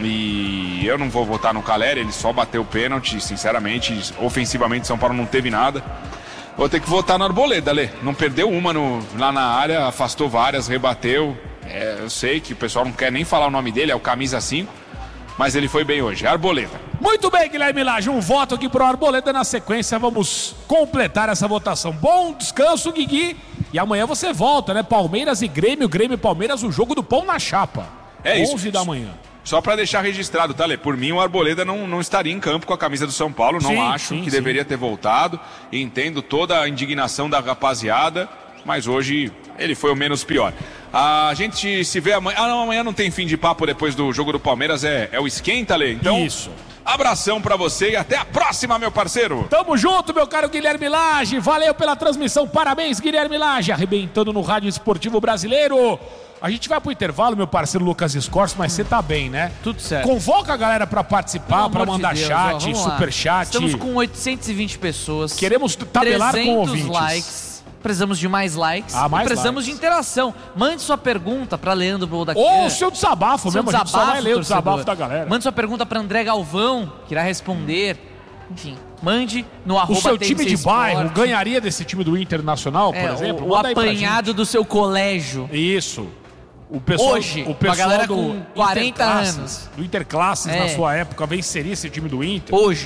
E eu não vou votar no Calleri, ele só bateu o pênalti, sinceramente. Ofensivamente, São Paulo não teve nada. Vou ter que votar no Arboleda, Lê. Não perdeu uma no, lá na área, afastou várias, rebateu. É, eu sei que o pessoal não quer nem falar o nome dele, é o camisa cinco. Mas ele foi bem hoje, Arboleda. Muito bem, Guilherme Lage, um voto aqui pro Arboleda. Na sequência vamos completar essa votação. Bom descanso, Guigui. E amanhã você volta, né? Palmeiras e Grêmio, Grêmio e Palmeiras, o jogo do pão na chapa. É isso. onze da manhã. Só para deixar registrado, tá, Lê? Por mim, o Arboleda não, não estaria em campo com a camisa do São Paulo. Não sim, acho sim, que sim. deveria ter voltado. Entendo toda a indignação da rapaziada, mas hoje ele foi o menos pior. A gente se vê amanhã. Ah, não, amanhã não tem fim de papo depois do jogo do Palmeiras. É, é o esquenta, Lê? Então, isso. Abração pra você e até a próxima, meu parceiro. Tamo junto, meu caro Guilherme Lage. Valeu pela transmissão. Parabéns, Guilherme Lage. Arrebentando no rádio esportivo brasileiro. A gente vai pro intervalo, meu parceiro Lucas Escorce, mas você tá bem, né? Tudo certo. Convoca a galera pra participar, pra mandar de Deus, chat, ó, super chat. Estamos com oitocentas e vinte pessoas. Queremos tabelar com ouvintes. Likes. Precisamos de mais likes. Ah, mais e precisamos likes. de interação. Mande sua pergunta pra Leandro Boldaquê. Ou o seu desabafo seu mesmo, desabafo, a gente só vai ler o torcedor. desabafo da galera. Mande sua pergunta pra André Galvão, que irá responder. Enfim, mande no O arroba seu time de Sport. bairro ganharia desse time do Internacional, por É, exemplo? O, o Manda aí pra apanhado gente. do seu colégio. Isso. O pessoal, Hoje, o com a pessoal galera do com quarenta Interclasses, anos. do Interclasses, É. na sua época, venceria esse time do Inter. Hoje.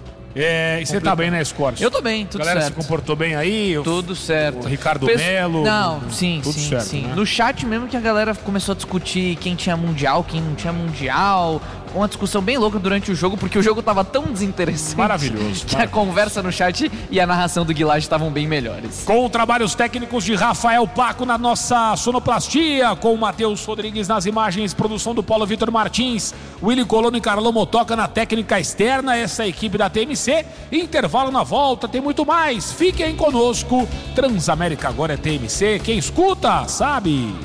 É, e você tá bem, né, Escorce? Eu tô bem, tudo A galera certo. se comportou bem aí? O- Tudo certo. O Ricardo Pes- Melo? Não, sim, tudo sim, certo, sim. né? No chat mesmo que a galera começou a discutir quem tinha mundial, quem não tinha mundial. Uma discussão bem louca durante o jogo, porque o jogo tava tão desinteressante. Maravilhoso, Que a maravilhoso. conversa no chat e a narração do Guilherme estavam bem melhores. Com trabalhos técnicos de Rafael Paco na nossa sonoplastia, com o Matheus Rodrigues nas imagens, produção do Paulo Vitor Martins, Willy Colono e Carlão Motoca na técnica externa, essa é a equipe da T M C. Intervalo na volta, tem muito mais. Fiquem conosco. Transamérica agora é T M C. Quem escuta, sabe.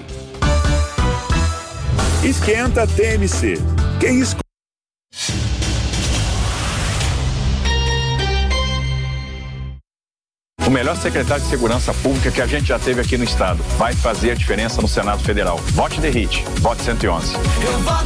Esquenta T M C. Quem escuta? O melhor secretário de Segurança Pública que a gente já teve aqui no estado vai fazer a diferença no Senado Federal. Vote D E R I T, vote cento e onze. Eu voto